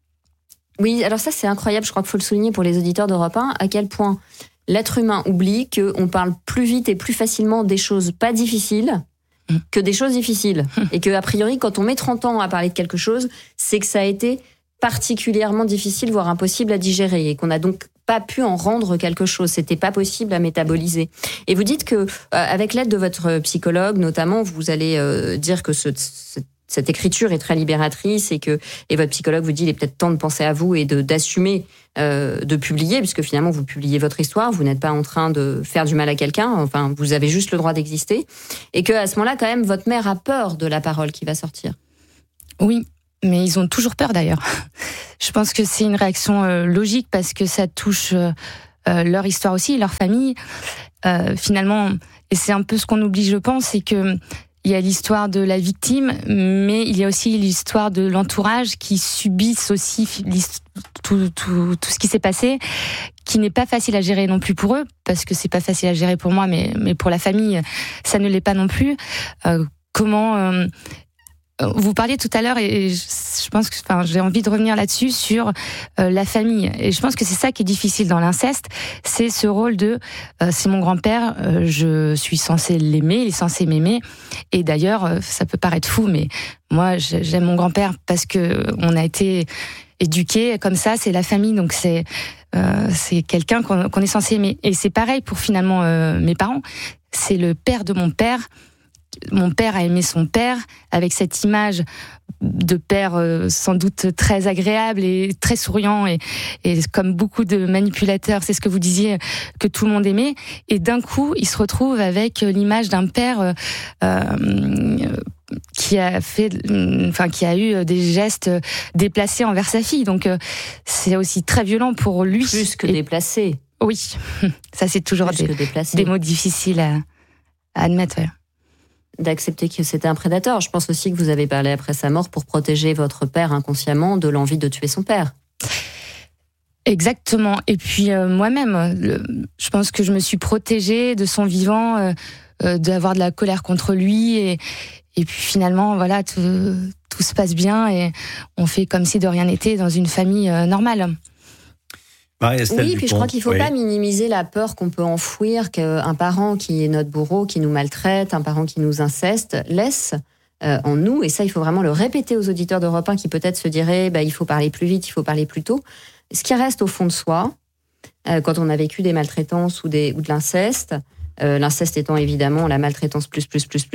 Oui, alors ça c'est incroyable, je crois qu'il faut le souligner pour les auditeurs d'Europe 1, à quel point l'être humain oublie qu'on parle plus vite et plus facilement des choses pas difficiles que des choses difficiles. Et que, a priori, quand on met 30 ans à parler de quelque chose, c'est que ça a été particulièrement difficile, voire impossible à digérer, et qu'on n'a donc pas pu en rendre quelque chose. C'était pas possible à métaboliser. Et vous dites que, avec l'aide de votre psychologue, notamment, vous allez dire que cette écriture est très libératrice et votre psychologue vous dit il est peut-être temps de penser à vous et d'assumer de publier, puisque finalement vous publiez votre histoire, vous n'êtes pas en train de faire du mal à quelqu'un, enfin vous avez juste le droit d'exister, et que à ce moment-là quand même votre mère a peur de la parole qui va sortir. Oui, mais ils ont toujours peur d'ailleurs. Je pense que c'est une réaction logique parce que ça touche leur histoire aussi, leur famille. Finalement, et c'est un peu ce qu'on oublie, je pense, c'est que il y a l'histoire de la victime, mais il y a aussi l'histoire de l'entourage qui subissent aussi tout ce qui s'est passé, qui n'est pas facile à gérer non plus pour eux, parce que c'est pas facile à gérer pour moi, mais pour la famille, ça ne l'est pas non plus. Vous parliez tout à l'heure, et je pense que, j'ai envie de revenir là-dessus sur la famille. Et je pense que c'est ça qui est difficile dans l'inceste, c'est ce rôle de c'est mon grand-père, je suis censée l'aimer, il est censé m'aimer. Et d'ailleurs, ça peut paraître fou, mais moi, j'aime mon grand-père parce que on a été éduqués comme ça. C'est la famille, donc c'est quelqu'un qu'on est censé aimer. Et c'est pareil pour finalement mes parents. C'est le père de mon père. Mon père a aimé son père, avec cette image de père sans doute très agréable et très souriant, et comme beaucoup de manipulateurs, c'est ce que vous disiez, que tout le monde aimait. Et d'un coup, il se retrouve avec l'image d'un père qui a eu des gestes déplacés envers sa fille. Donc c'est aussi très violent pour lui. Plus que déplacé. Oui, ça c'est toujours des mots difficiles à admettre. Ouais. D'accepter que c'était un prédateur. Je pense aussi que vous avez parlé après sa mort pour protéger votre père inconsciemment de l'envie de tuer son père. Exactement. Et puis moi-même, je pense que je me suis protégée de son vivant, d'avoir de la colère contre lui, et puis finalement, voilà, tout se passe bien et on fait comme si de rien n'était dans une famille normale. Oui, puis je crois qu'il ne faut pas minimiser la peur qu'on peut enfouir qu'un parent qui est notre bourreau, qui nous maltraite, un parent qui nous inceste, laisse en nous. Et ça, il faut vraiment le répéter aux auditeurs d'Europe 1 qui peut-être se diraient il faut parler plus vite, il faut parler plus tôt. Ce qui reste au fond de soi, quand on a vécu des maltraitances ou de l'inceste, l'inceste étant évidemment la maltraitance plus,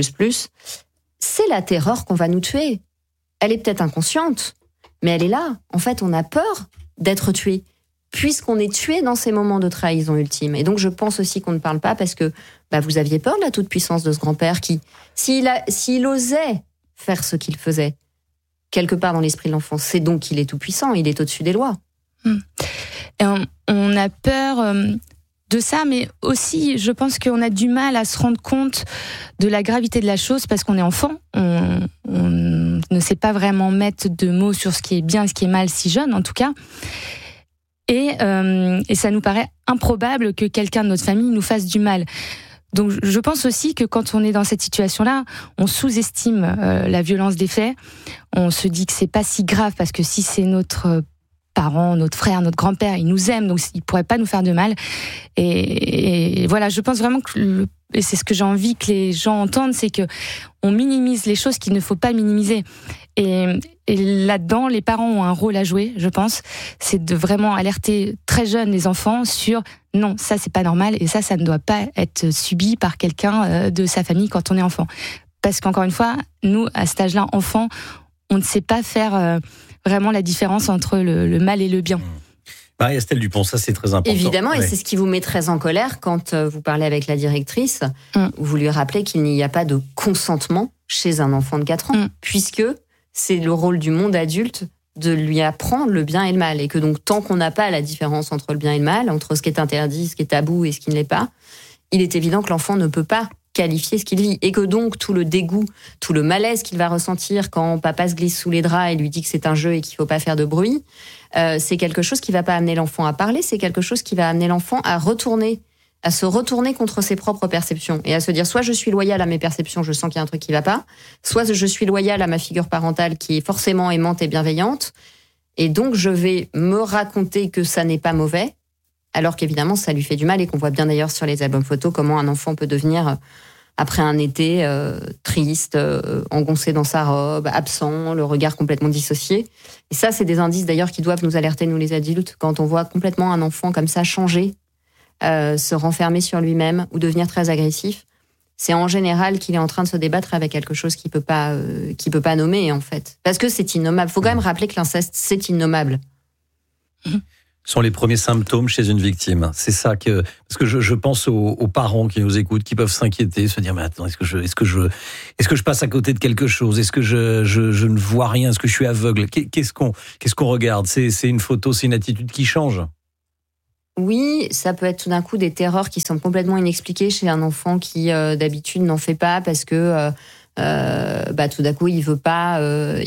c'est la terreur qu'on va nous tuer. Elle est peut-être inconsciente, mais elle est là. En fait, on a peur d'être tué, puisqu'on est tué dans ces moments de trahison ultime. Et donc, je pense aussi qu'on ne parle pas parce que vous aviez peur de la toute-puissance de ce grand-père qui, s'il osait faire ce qu'il faisait, quelque part dans l'esprit de l'enfant, c'est donc qu'il est tout-puissant, il est au-dessus des lois. Et on a peur de ça, mais aussi, je pense qu'on a du mal à se rendre compte de la gravité de la chose parce qu'on est enfant. On ne sait pas vraiment mettre de mots sur ce qui est bien et ce qui est mal, si jeune en tout cas. Et ça nous paraît improbable que quelqu'un de notre famille nous fasse du mal. Donc je pense aussi que quand on est dans cette situation-là, on sous-estime la violence des faits. On se dit que c'est pas si grave parce que si c'est notre parent, notre frère, notre grand-père, il nous aime, donc il pourrait pas nous faire de mal. Et voilà, je pense vraiment que et c'est ce que j'ai envie que les gens entendent, c'est que on minimise les choses qu'il ne faut pas minimiser. Et là-dedans, les parents ont un rôle à jouer, je pense. C'est de vraiment alerter très jeunes les enfants sur non, ça c'est pas normal et ça ne doit pas être subi par quelqu'un de sa famille quand on est enfant. Parce qu'encore une fois, nous, à cet âge-là, enfants, on ne sait pas faire vraiment la différence entre le mal et le bien. Marie-Estelle Dupont, ça c'est très important. Évidemment, et c'est ce qui vous met très en colère quand vous parlez avec la directrice, où vous lui rappelez qu'il n'y a pas de consentement chez un enfant de 4 ans, puisque c'est le rôle du monde adulte de lui apprendre le bien et le mal, et que donc tant qu'on n'a pas la différence entre le bien et le mal, entre ce qui est interdit, ce qui est tabou et ce qui ne l'est pas, il est évident que l'enfant ne peut pas qualifier ce qu'il vit, et que donc tout le dégoût, tout le malaise qu'il va ressentir quand papa se glisse sous les draps et lui dit que c'est un jeu et qu'il faut pas faire de bruit, c'est quelque chose qui va pas amener l'enfant à parler, c'est quelque chose qui va amener l'enfant à se retourner contre ses propres perceptions et à se dire soit je suis loyal à mes perceptions, je sens qu'il y a un truc qui va pas, soit je suis loyal à ma figure parentale qui est forcément aimante et bienveillante, Et donc, je vais me raconter que ça n'est pas mauvais, alors qu'évidemment, ça lui fait du mal et qu'on voit bien d'ailleurs sur les albums photos comment un enfant peut devenir, après un été, triste, engoncé dans sa robe, absent, le regard complètement dissocié. Et ça, c'est des indices d'ailleurs qui doivent nous alerter, nous les adultes, quand on voit complètement un enfant comme ça changer, se renfermer sur lui-même ou devenir très agressif. C'est en général qu'il est en train de se débattre avec quelque chose qu'il peut pas nommer, en fait. Parce que c'est innommable. Faut quand même rappeler que l'inceste, c'est innommable. Sont les premiers symptômes chez une victime. C'est ça que, parce que je pense aux parents qui nous écoutent, qui peuvent s'inquiéter, se dire, mais attends, est-ce que je passe à côté de quelque chose? Est-ce que je ne vois rien? Est-ce que je suis aveugle? Qu'est-ce qu'on regarde? C'est une photo, c'est une attitude qui change. Oui, ça peut être tout d'un coup des terreurs qui sont complètement inexpliquées chez un enfant qui d'habitude n'en fait pas parce que tout d'un coup il veut pas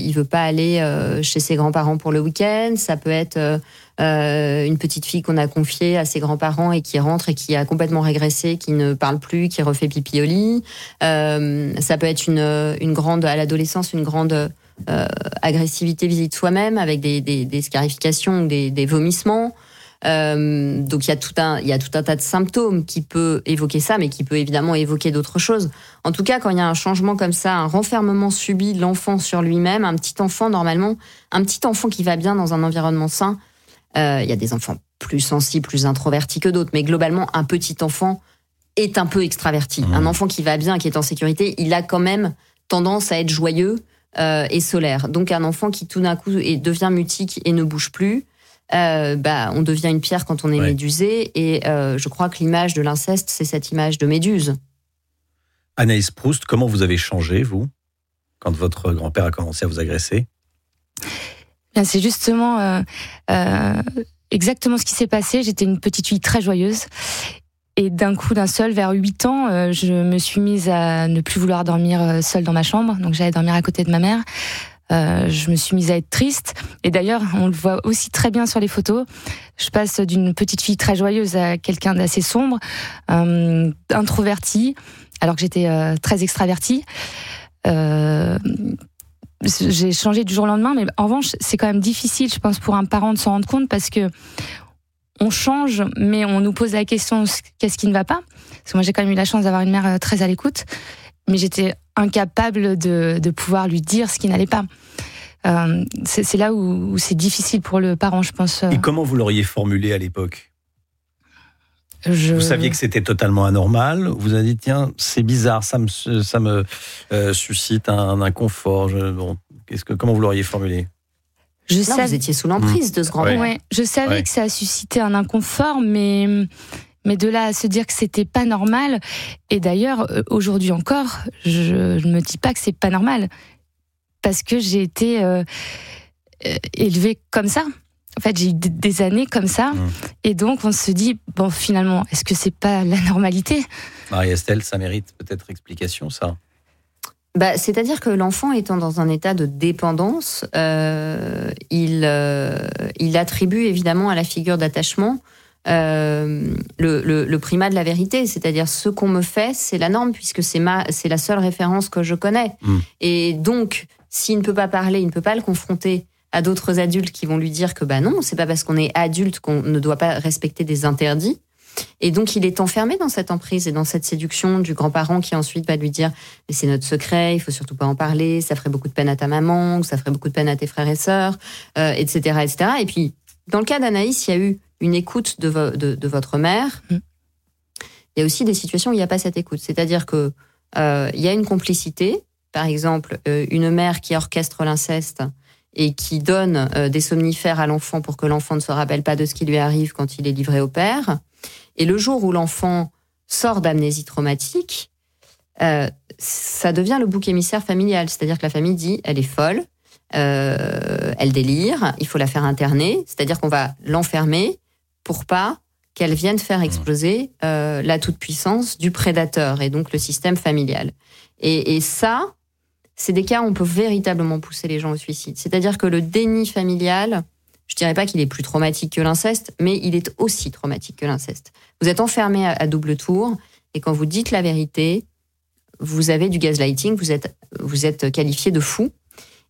aller chez ses grands-parents pour le week-end. Ça peut être une petite fille qu'on a confiée à ses grands-parents et qui rentre et qui a complètement régressé, qui ne parle plus, qui refait pipi au lit. Ça peut être une grande, à l'adolescence, une grande agressivité vis-à-vis de soi-même avec des scarifications ou des vomissements. Donc il y a tout un tas de symptômes qui peut évoquer ça, mais qui peut évidemment évoquer d'autres choses. En tout cas, quand il y a un changement comme ça, un renfermement subi de l'enfant sur lui-même, un petit enfant qui va bien dans un environnement sain, il y a des enfants plus sensibles, plus introvertis que d'autres, mais globalement un petit enfant est un peu extraverti. Un enfant qui va bien, qui est en sécurité, il a quand même tendance à être joyeux et solaire. Donc un enfant qui tout d'un coup devient mutique et ne bouge plus, on devient une pierre quand on est médusé, et je crois que l'image de l'inceste, c'est cette image de méduse. Anaïs Proust, comment vous avez changé, vous, quand votre grand-père a commencé à vous agresser? C'est justement exactement ce qui s'est passé. J'étais une petite fille très joyeuse, et d'un coup, d'un seul, vers 8 ans, je me suis mise à ne plus vouloir dormir seule dans ma chambre, donc j'allais dormir à côté de ma mère. Je me suis mise à être triste, et d'ailleurs on le voit aussi très bien sur les photos. Je passe d'une petite fille très joyeuse à quelqu'un d'assez sombre, introvertie, alors que j'étais très extravertie. J'ai changé du jour au lendemain, mais en revanche c'est quand même difficile, je pense, pour un parent de s'en rendre compte, parce que on change, mais on nous pose la question qu'est-ce qui ne va pas. Parce que moi j'ai quand même eu la chance d'avoir une mère très à l'écoute, mais j'étais incapable de pouvoir lui dire ce qui n'allait pas. C'est là où c'est difficile pour le parent, je pense. Et comment vous l'auriez formulé à l'époque? Vous saviez que c'était totalement anormal. Vous avez dit, tiens, c'est bizarre, ça me suscite un inconfort. Comment vous l'auriez formulé? Vous étiez sous l'emprise de ce grand-père. Ouais, je savais que ça a suscité un inconfort, mais de là à se dire que c'était pas normal, et d'ailleurs, aujourd'hui encore, je ne me dis pas que c'est pas normal, parce que j'ai été élevée comme ça. En fait, j'ai eu des années comme ça, et donc on se dit, bon, finalement, est-ce que c'est pas la normalité? Marie-Estelle, ça mérite peut-être explication, ça? C'est-à-dire que l'enfant étant dans un état de dépendance, il attribue évidemment à la figure d'attachement le primat de la vérité, c'est-à-dire ce qu'on me fait, c'est la norme, puisque c'est la seule référence que je connais. Et donc, s'il ne peut pas parler, il ne peut pas le confronter à d'autres adultes qui vont lui dire que non, c'est pas parce qu'on est adulte qu'on ne doit pas respecter des interdits. Et donc, il est enfermé dans cette emprise et dans cette séduction du grand-parent qui ensuite va lui dire « Mais c'est notre secret, il faut surtout pas en parler, ça ferait beaucoup de peine à ta maman, ou ça ferait beaucoup de peine à tes frères et sœurs, etc., etc. » Et puis, dans le cas d'Anaïs, il y a eu une écoute de votre mère. Il y a aussi des situations où il n'y a pas cette écoute. C'est-à-dire que il y a une complicité. Par exemple, une mère qui orchestre l'inceste et qui donne des somnifères à l'enfant pour que l'enfant ne se rappelle pas de ce qui lui arrive quand il est livré au père. Et le jour où l'enfant sort d'amnésie traumatique, ça devient le bouc émissaire familial. C'est-à-dire que la famille dit, elle est folle, elle délire, il faut la faire interner. C'est-à-dire qu'on va l'enfermer pour pas qu'elle vienne faire exploser la toute-puissance du prédateur et donc le système familial. Et ça, c'est des cas où on peut véritablement pousser les gens au suicide. C'est-à-dire que le déni familial, je dirais pas qu'il est plus traumatique que l'inceste, mais il est aussi traumatique que l'inceste. Vous êtes enfermé à double tour, et quand vous dites la vérité, vous avez du gaslighting, vous êtes qualifié de fou.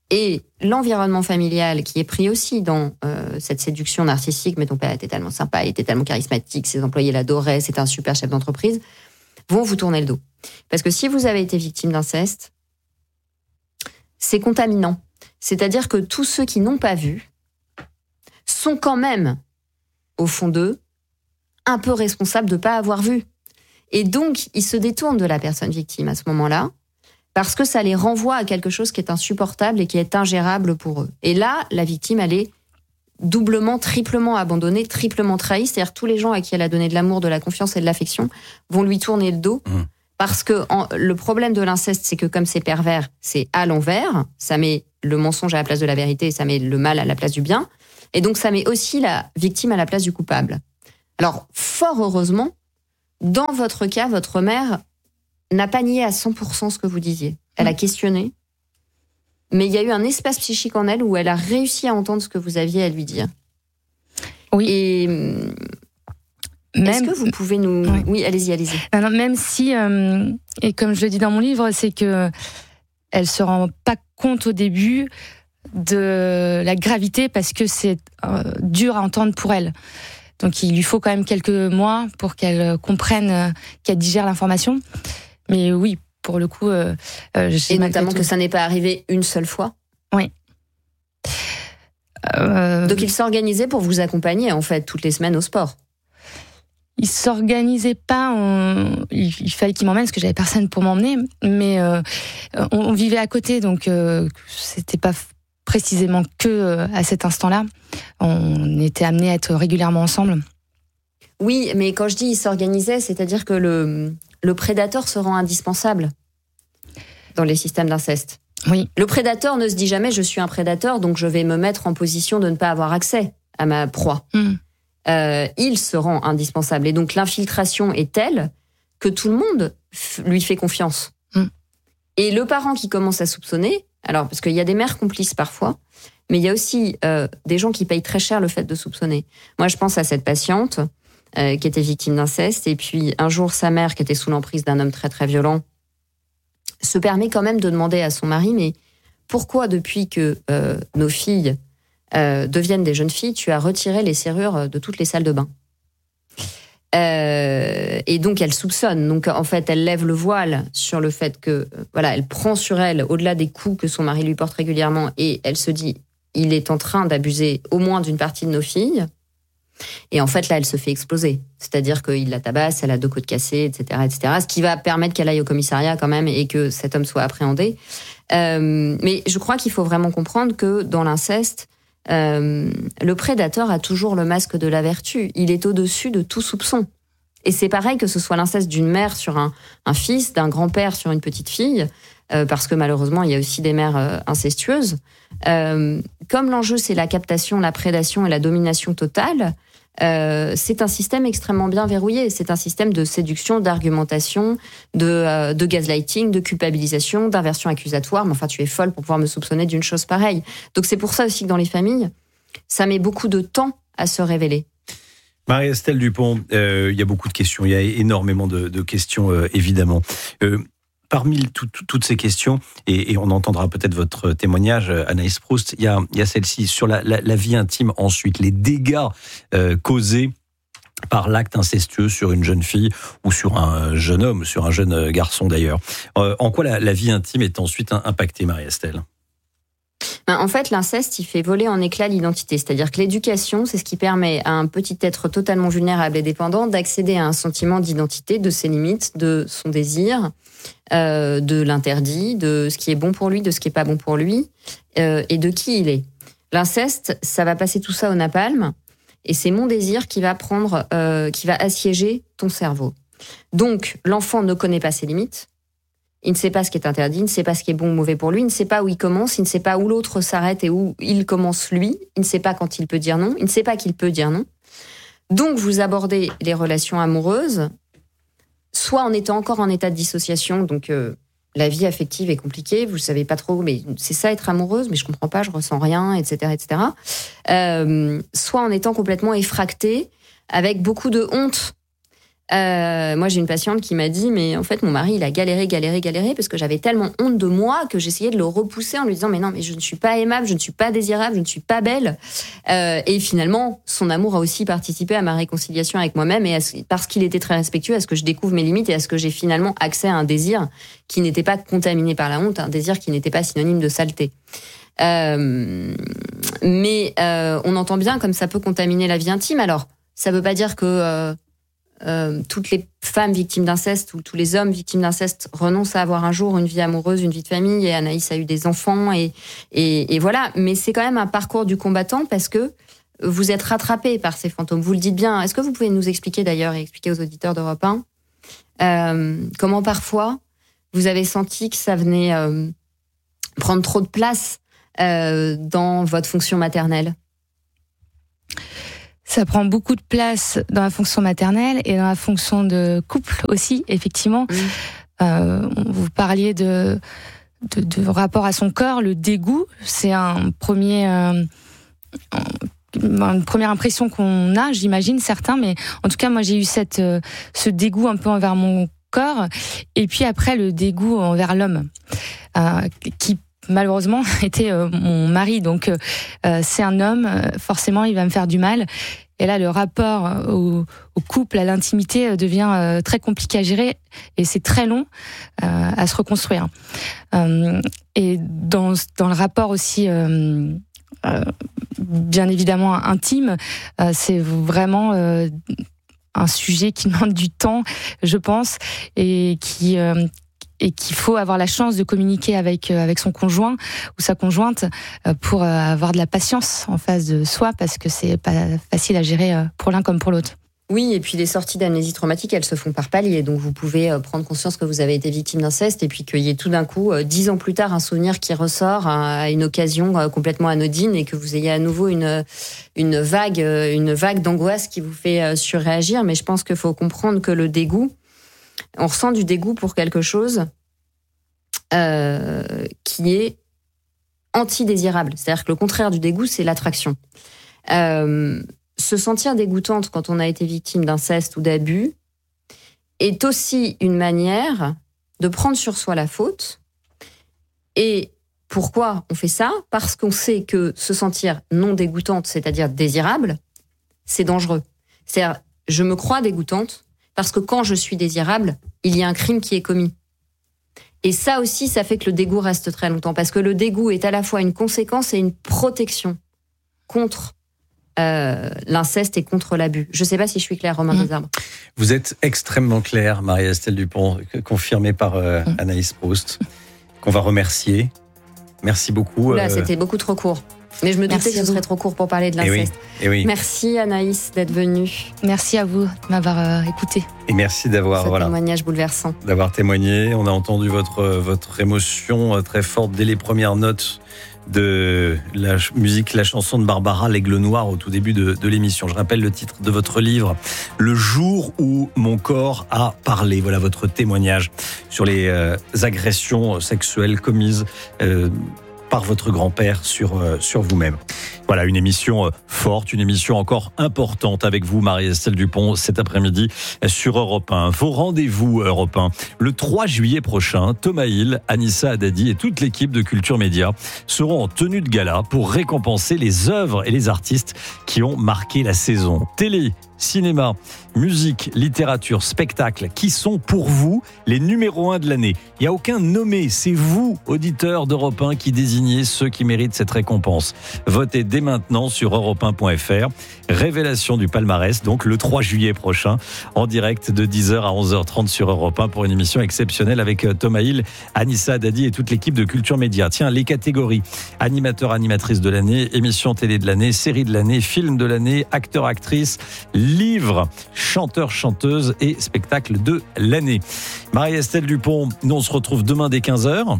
Et l'environnement familial qui est pris aussi dans cette séduction narcissique, mais ton père était tellement sympa, il était tellement charismatique, ses employés l'adoraient, c'était un super chef d'entreprise, vont vous tourner le dos. Parce que si vous avez été victime d'inceste, c'est contaminant. C'est-à-dire que tous ceux qui n'ont pas vu sont quand même, au fond d'eux, un peu responsables de ne pas avoir vu. Et donc, ils se détournent de la personne victime à ce moment-là, parce que ça les renvoie à quelque chose qui est insupportable et qui est ingérable pour eux. Et là, la victime, elle est doublement, triplement abandonnée, triplement trahie. C'est-à-dire tous les gens à qui elle a donné de l'amour, de la confiance et de l'affection vont lui tourner le dos. Parce que le problème de l'inceste, c'est que comme c'est pervers, c'est à l'envers. Ça met le mensonge à la place de la vérité et ça met le mal à la place du bien. Et donc, ça met aussi la victime à la place du coupable. Alors, fort heureusement, dans votre cas, votre mère n'a pas nié à 100% ce que vous disiez. Elle a questionné, mais il y a eu un espace psychique en elle où elle a réussi à entendre ce que vous aviez à lui dire. Oui. Et est-ce que vous pouvez nous... Oui, allez-y. Non, même si, et comme je le dis dans mon livre, c'est que elle se rend pas compte au début de la gravité parce que c'est dur à entendre pour elle. Donc il lui faut quand même quelques mois pour qu'elle comprenne, qu'elle digère l'information. Mais oui, pour le coup... et notamment que ça n'est pas arrivé une seule fois. Oui. Donc il s'organisait pour vous accompagner, en fait, toutes les semaines au sport. Il s'organisait pas, il fallait qu'il m'emmène parce que j'avais personne pour m'emmener, mais on vivait à côté, donc c'était pas précisément que à cet instant-là. On était amenés à être régulièrement ensemble. Oui, mais quand je dis il s'organisait, c'est-à-dire que le prédateur se rend indispensable dans les systèmes d'inceste. Oui. Le prédateur ne se dit jamais je suis un prédateur, donc je vais me mettre en position de ne pas avoir accès à ma proie. Il se rend indispensable. Et donc l'infiltration est telle que tout le monde lui fait confiance. Et le parent qui commence à soupçonner, alors parce qu'il y a des mères complices parfois, mais il y a aussi des gens qui payent très cher le fait de soupçonner. Moi, je pense à cette patiente qui était victime d'inceste, et puis un jour, sa mère, qui était sous l'emprise d'un homme très très violent, se permet quand même de demander à son mari, mais pourquoi depuis que nos filles deviennent des jeunes filles, tu as retiré les serrures de toutes les salles de bain? Et donc elle soupçonne. Donc en fait, elle lève le voile sur le fait que elle prend sur elle au-delà des coups que son mari lui porte régulièrement, et elle se dit il est en train d'abuser au moins d'une partie de nos filles. Et en fait là, elle se fait exploser. C'est-à-dire qu'il la tabasse, elle a 2 côtes cassées, etc., etc. Ce qui va permettre qu'elle aille au commissariat quand même et que cet homme soit appréhendé. Mais je crois qu'il faut vraiment comprendre que dans l'inceste, le prédateur a toujours le masque de la vertu. Il est au-dessus de tout soupçon. Et c'est pareil que ce soit l'inceste d'une mère sur un fils, d'un grand-père sur une petite fille, parce que malheureusement, il y a aussi des mères incestueuses. Comme l'enjeu, c'est la captation, la prédation et la domination totale, c'est un système extrêmement bien verrouillé. C'est un système de séduction, d'argumentation, de gaslighting, de culpabilisation, d'inversion accusatoire. Mais enfin, tu es folle pour pouvoir me soupçonner d'une chose pareille. Donc c'est pour ça aussi que dans les familles, ça met beaucoup de temps à se révéler. Marie-Estelle Dupont, il y a beaucoup de questions. Il y a énormément de questions, évidemment. Parmi toutes ces questions, et on entendra peut-être votre témoignage, Anaïs Proust, il y a celle-ci sur la vie intime, ensuite, les dégâts causés par l'acte incestueux sur une jeune fille ou sur un jeune homme, sur un jeune garçon d'ailleurs. En quoi la vie intime est ensuite impactée, Marie-Estelle ? En fait, l'inceste, il fait voler en éclats l'identité. C'est-à-dire que l'éducation, c'est ce qui permet à un petit être totalement vulnérable et dépendant d'accéder à un sentiment d'identité, de ses limites, de son désir, de l'interdit, de ce qui est bon pour lui, de ce qui est pas bon pour lui, et de qui il est. L'inceste, ça va passer tout ça au napalm, et c'est mon désir qui va assiéger ton cerveau. Donc, l'enfant ne connaît pas ses limites. Il ne sait pas ce qui est interdit, il ne sait pas ce qui est bon ou mauvais pour lui, il ne sait pas où il commence, il ne sait pas où l'autre s'arrête et où il commence lui, il ne sait pas quand il peut dire non, il ne sait pas qu'il peut dire non. Donc vous abordez les relations amoureuses, soit en étant encore en état de dissociation, donc la vie affective est compliquée, vous ne savez pas trop, mais c'est ça être amoureuse, mais je ne comprends pas, je ressens rien, etc. etc. Soit en étant complètement effracté, avec beaucoup de honte, Moi, j'ai une patiente qui m'a dit, mais en fait, mon mari, il a galéré parce que j'avais tellement honte de moi que j'essayais de le repousser en lui disant, mais non, mais je ne suis pas aimable, je ne suis pas désirable, je ne suis pas belle. Et finalement, son amour a aussi participé à ma réconciliation avec moi-même et parce qu'il était très respectueux, à ce que je découvre mes limites et à ce que j'ai finalement accès à un désir qui n'était pas contaminé par la honte, un désir qui n'était pas synonyme de saleté. Mais on entend bien comme ça peut contaminer la vie intime. Alors, ça veut pas dire que toutes les femmes victimes d'inceste ou tous les hommes victimes d'inceste renoncent à avoir un jour une vie amoureuse, une vie de famille, et Anaïs a eu des enfants et voilà, mais c'est quand même un parcours du combattant parce que vous êtes rattrapé par ces fantômes, vous le dites bien. Est-ce que vous pouvez nous expliquer d'ailleurs et expliquer aux auditeurs d'Europe 1 comment parfois vous avez senti que ça venait prendre trop de place dans votre fonction maternelle? Ça prend beaucoup de place dans la fonction maternelle et dans la fonction de couple aussi, effectivement. Vous parliez de rapport à son corps, le dégoût, c'est une première impression qu'on a, j'imagine certains, mais en tout cas moi j'ai eu ce dégoût un peu envers mon corps, et puis après le dégoût envers l'homme, qui malheureusement était mon mari, donc c'est un homme, forcément il va me faire du mal. Et là, le rapport au couple, à l'intimité devient très compliqué à gérer et c'est très long à se reconstruire. Et dans le rapport aussi, bien évidemment intime, c'est vraiment un sujet qui demande du temps, je pense, et qu'il faut avoir la chance de communiquer avec son conjoint ou sa conjointe pour avoir de la patience en face de soi, parce que c'est pas facile à gérer pour l'un comme pour l'autre. Oui, et puis les sorties d'amnésie traumatique, elles se font par paliers. Donc vous pouvez prendre conscience que vous avez été victime d'inceste et puis qu'il y ait tout d'un coup, 10 ans plus tard, un souvenir qui ressort à une occasion complètement anodine et que vous ayez à nouveau une vague d'angoisse qui vous fait surréagir. Mais je pense qu'il faut comprendre que le dégoût, on ressent du dégoût pour quelque chose qui est anti-désirable. C'est-à-dire que le contraire du dégoût, c'est l'attraction. Se sentir dégoûtante quand on a été victime d'inceste ou d'abus est aussi une manière de prendre sur soi la faute. Et pourquoi on fait ça ? Parce qu'on sait que se sentir non dégoûtante, c'est-à-dire désirable, c'est dangereux. C'est-à-dire, je me crois dégoûtante parce que quand je suis désirable, il y a un crime qui est commis. Et ça aussi, ça fait que le dégoût reste très longtemps, parce que le dégoût est à la fois une conséquence et une protection contre l'inceste et contre l'abus. Je ne sais pas si je suis claire, Romain Desarbres. Vous êtes extrêmement claire, Marie-Estelle Dupont, confirmée par Anaïs Proust, qu'on va remercier. Merci beaucoup. Là, c'était beaucoup trop court. Mais je me doutais que ce serait trop court pour parler de l'inceste. Et oui. Merci Anaïs d'être venue. Merci à vous de m'avoir écouté. Et merci d'avoir témoignage bouleversant. D'avoir témoigné. On a entendu votre émotion très forte dès les premières notes de la musique, la chanson de Barbara, l'Aigle Noir, au tout début de l'émission. Je rappelle le titre de votre livre, Le jour où mon corps a parlé. Voilà votre témoignage sur les agressions sexuelles commises par votre grand-père sur vous-même. Voilà, une émission forte, une émission encore importante avec vous, Marie-Estelle Dupont, cet après-midi sur Europe 1. Vos rendez-vous Europe 1. Le 3 juillet prochain, Thomas Hill, Anissa Haddadi et toute l'équipe de Culture Média seront en tenue de gala pour récompenser les œuvres et les artistes qui ont marqué la saison. Télé, cinéma, musique, littérature, spectacle, qui sont pour vous les numéros 1 de l'année. Il n'y a aucun nommé, c'est vous, auditeurs d'Europe 1, qui désignez ceux qui méritent cette récompense. Votez dès maintenant sur europe1.fr. Révélation du palmarès, donc le 3 juillet prochain, en direct de 10h à 11h30 sur Europe 1 pour une émission exceptionnelle avec Thomas Hill, Anissa Haddadi et toute l'équipe de Culture Média. Tiens, les catégories: animateur, animatrice de l'année, émission télé de l'année, série de l'année, film de l'année, acteur, actrice, livre, chanteur, chanteuse et spectacle de l'année. Marie-Estelle Dupont, nous on se retrouve demain dès 15h.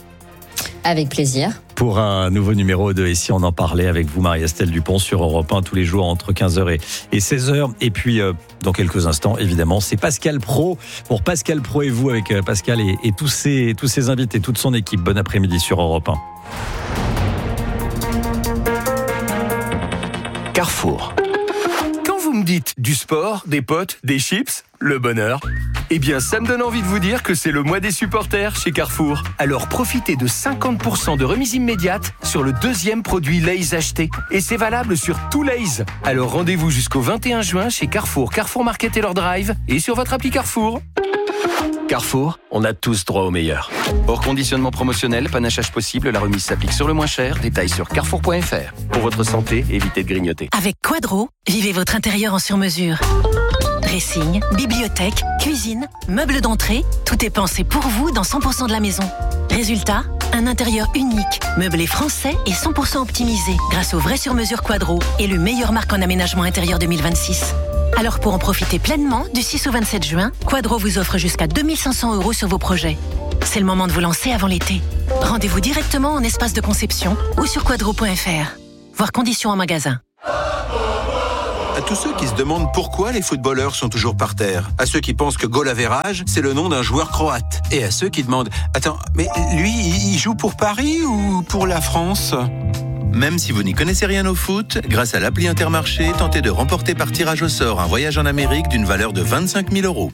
Avec plaisir. Pour un nouveau numéro de Et si on en parlait avec vous, Marie-Estelle Dupont, sur Europe 1 tous les jours entre 15h et 16h. Et puis, dans quelques instants, évidemment, c'est Pascal Praud. Pour Pascal Praud et vous, avec Pascal et tous ses invités, toute son équipe. Bon après-midi sur Europe 1. Carrefour. vous me dites du sport, des potes, des chips, le bonheur. Eh bien, ça me donne envie de vous dire que c'est le mois des supporters chez Carrefour. Alors profitez de 50% de remise immédiate sur le deuxième produit Lay's acheté. Et c'est valable sur tout Lay's. Alors rendez-vous jusqu'au 21 juin chez Carrefour, Carrefour Market et leur Drive et sur votre appli Carrefour. Carrefour, on a tous droit au meilleur. Hors conditionnement promotionnel, panachage possible, la remise s'applique sur le moins cher. Détails sur carrefour.fr. Pour votre santé, évitez de grignoter. Avec Quadro, vivez votre intérieur en sur-mesure. Dressing, bibliothèque, cuisine, meubles d'entrée, tout est pensé pour vous dans 100% de la maison. Résultat, un intérieur unique, meublé français et 100% optimisé grâce au vrai sur-mesure Quadro, élu meilleure marque en aménagement intérieur 2026. Alors pour en profiter pleinement, du 6 au 27 juin, Quadro vous offre jusqu'à 2500 € sur vos projets. C'est le moment de vous lancer avant l'été. Rendez-vous directement en espace de conception ou sur quadro.fr. Voir conditions en magasin. À tous ceux qui se demandent pourquoi les footballeurs sont toujours par terre, à ceux qui pensent que goal average, c'est le nom d'un joueur croate, et à ceux qui demandent « Attends, mais lui, il joue pour Paris ou pour la France ?» Même si vous n'y connaissez rien au foot, grâce à l'appli Intermarché, tentez de remporter par tirage au sort un voyage en Amérique d'une valeur de 25 000 €.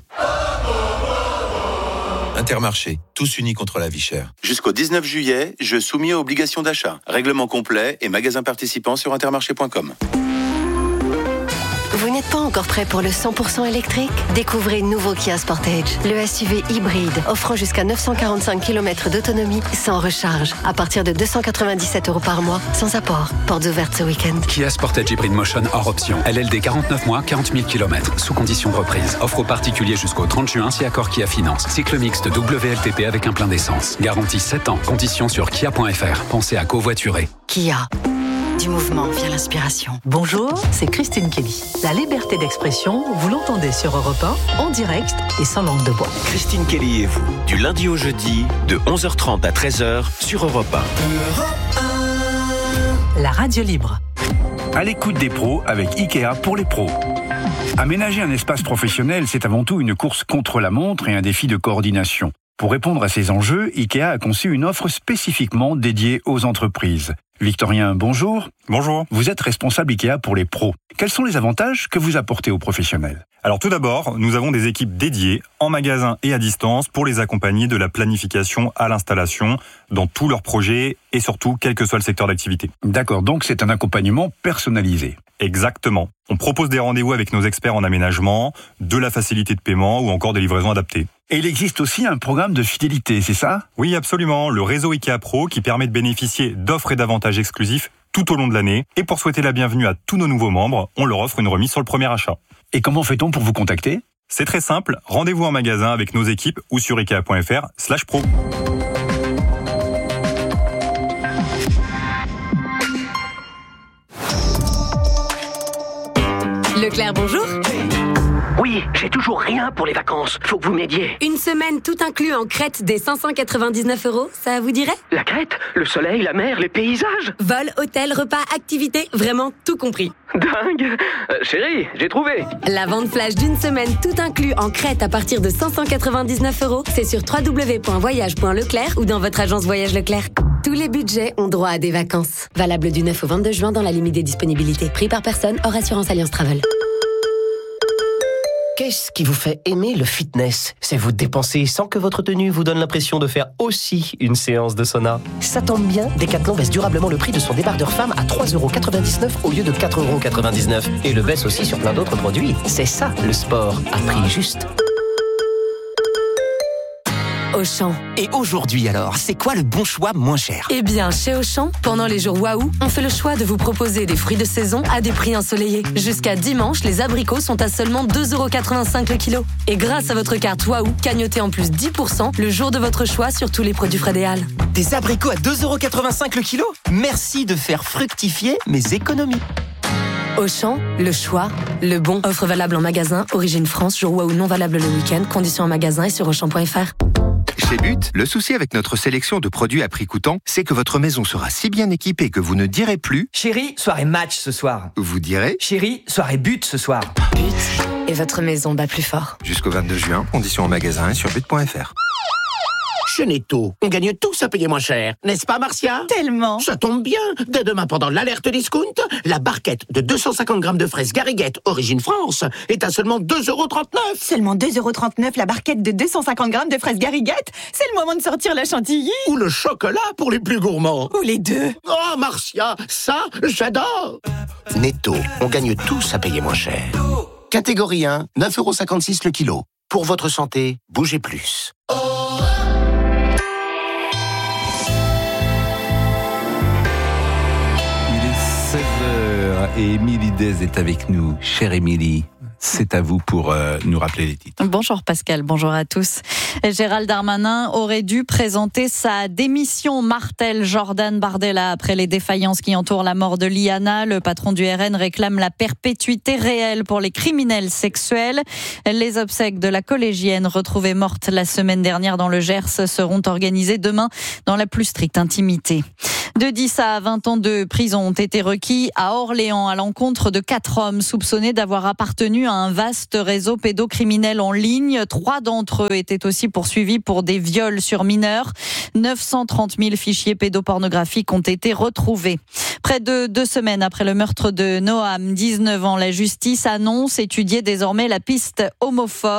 Intermarché, tous unis contre la vie chère. Jusqu'au 19 juillet, jeu soumis à obligation d'achat. Règlement complet et magasins participants sur intermarché.com. Vous n'êtes pas encore prêt pour le 100% électrique? Découvrez nouveau Kia Sportage, le SUV hybride offrant jusqu'à 945 km d'autonomie sans recharge, à partir de 297 € par mois, sans apport. Portes ouvertes ce week-end. Kia Sportage Hybrid Motion hors option. LLD 49 mois, 40 000 km, sous condition de reprise. Offre aux particuliers jusqu'au 30 juin si accord Kia Finance. Cycle mixte WLTP avec un plein d'essence. Garantie 7 ans. Conditions sur kia.fr. Pensez à covoiturer. Kia. Du mouvement via l'inspiration. Bonjour, c'est Christine Kelly. La liberté d'expression, vous l'entendez sur Europe 1, en direct et sans langue de bois. Christine Kelly et vous, du lundi au jeudi, de 11h30 à 13h sur Europe 1. La radio libre. À l'écoute des pros avec Ikea pour les pros. Aménager un espace professionnel, c'est avant tout une course contre la montre et un défi de coordination. Pour répondre à ces enjeux, Ikea a conçu une offre spécifiquement dédiée aux entreprises. Victorien, bonjour. Bonjour. Vous êtes responsable Ikea pour les pros. Quels sont les avantages que vous apportez aux professionnels ? Alors tout d'abord, nous avons des équipes dédiées en magasin et à distance pour les accompagner de la planification à l'installation dans tous leurs projets et surtout quel que soit le secteur d'activité. D'accord, donc c'est un accompagnement personnalisé. Exactement. On propose des rendez-vous avec nos experts en aménagement, de la facilité de paiement ou encore des livraisons adaptées. Et il existe aussi un programme de fidélité, c'est ça ? Oui, absolument. Le réseau Ikea Pro qui permet de bénéficier d'offres et d'avantages exclusifs tout au long de l'année. Et pour souhaiter la bienvenue à tous nos nouveaux membres, on leur offre une remise sur le premier achat. Et comment fait-on pour vous contacter ? C'est très simple. Rendez-vous en magasin avec nos équipes ou sur ikea.fr/pro. Leclerc, bonjour. Oui, j'ai toujours rien pour les vacances. Faut que vous m'aidiez. Une semaine tout inclus en Crète des 599 €, ça vous dirait ? La Crète, le soleil, la mer, les paysages. Vol, hôtel, repas, activités, vraiment tout compris. Dingue. Chérie, j'ai trouvé. La vente flash d'une semaine tout inclus en Crète à partir de 599 €, c'est sur www.voyage.leclerc ou dans votre agence Voyage Leclerc. Tous les budgets ont droit à des vacances. Valable du 9 au 22 juin dans la limite des disponibilités. Prix par personne, hors assurance Alliance Travel. Qu'est-ce qui vous fait aimer le fitness ? C'est vous dépenser sans que votre tenue vous donne l'impression de faire aussi une séance de sauna. Ça tombe bien, Decathlon baisse durablement le prix de son débardeur femme à 3,99 € au lieu de 4,99 € et le baisse aussi sur plein d'autres produits. C'est ça le sport à prix juste. Auchan. Et aujourd'hui alors, c'est quoi le bon choix moins cher ? Eh bien, chez Auchan, pendant les jours Waouh, on fait le choix de vous proposer des fruits de saison à des prix ensoleillés. Jusqu'à dimanche, les abricots sont à seulement 2,85 € le kilo. Et grâce à votre carte Waouh, cagnotez en plus 10% le jour de votre choix sur tous les produits Fred et Halles. Des abricots à 2,85 € le kilo ? Merci de faire fructifier mes économies. Auchan, le choix, le bon. Offre valable en magasin, origine France, jour Waouh non valable le week-end. Conditions en magasin et sur Auchan.fr. Chez But, le souci avec notre sélection de produits à prix coûtant, c'est que votre maison sera si bien équipée que vous ne direz plus « Chérie, soirée match ce soir ». Vous direz « Chérie, soirée but ce soir ». But et votre maison bat plus fort. Jusqu'au 22 juin, conditions en magasin et sur but.fr. Chez Netto, on gagne tous à payer moins cher. N'est-ce pas, Marcia? Tellement. Ça tombe bien. Dès demain, pendant l'alerte discount, la barquette de 250 grammes de fraises Garriguette, origine France, est à seulement 2,39 €. Seulement 2,39 € la barquette de 250 grammes de fraises Garriguette. C'est le moment de sortir la chantilly. Ou le chocolat pour les plus gourmands. Ou les deux. Oh, Marcia, ça, j'adore. Netto, on gagne tous à payer moins cher. Catégorie 1, 9,56 € le kilo. Pour votre santé, bougez plus. Il est 16h et Émilie Dez est avec nous. Chère Émilie, c'est à vous pour nous rappeler les titres. Bonjour Pascal, bonjour à tous. Gérald Darmanin aurait dû présenter sa démission, martèle Jordan Bardella, après les défaillances qui entourent la mort de Liana. Le patron du RN réclame la perpétuité réelle pour les criminels sexuels. Les obsèques de la collégienne retrouvée morte la semaine dernière dans le Gers seront organisées demain dans la plus stricte intimité. De 10 à 20 ans de prison ont été requis à Orléans à l'encontre de 4 hommes soupçonnés d'avoir appartenu à un vaste réseau pédocriminel en ligne. 3 d'entre eux étaient aussi poursuivis pour des viols sur mineurs. 930 000 fichiers pédopornographiques ont été retrouvés. Près de 2 semaines après le meurtre de Noam, 19 ans, la justice annonce étudier désormais la piste homophobe.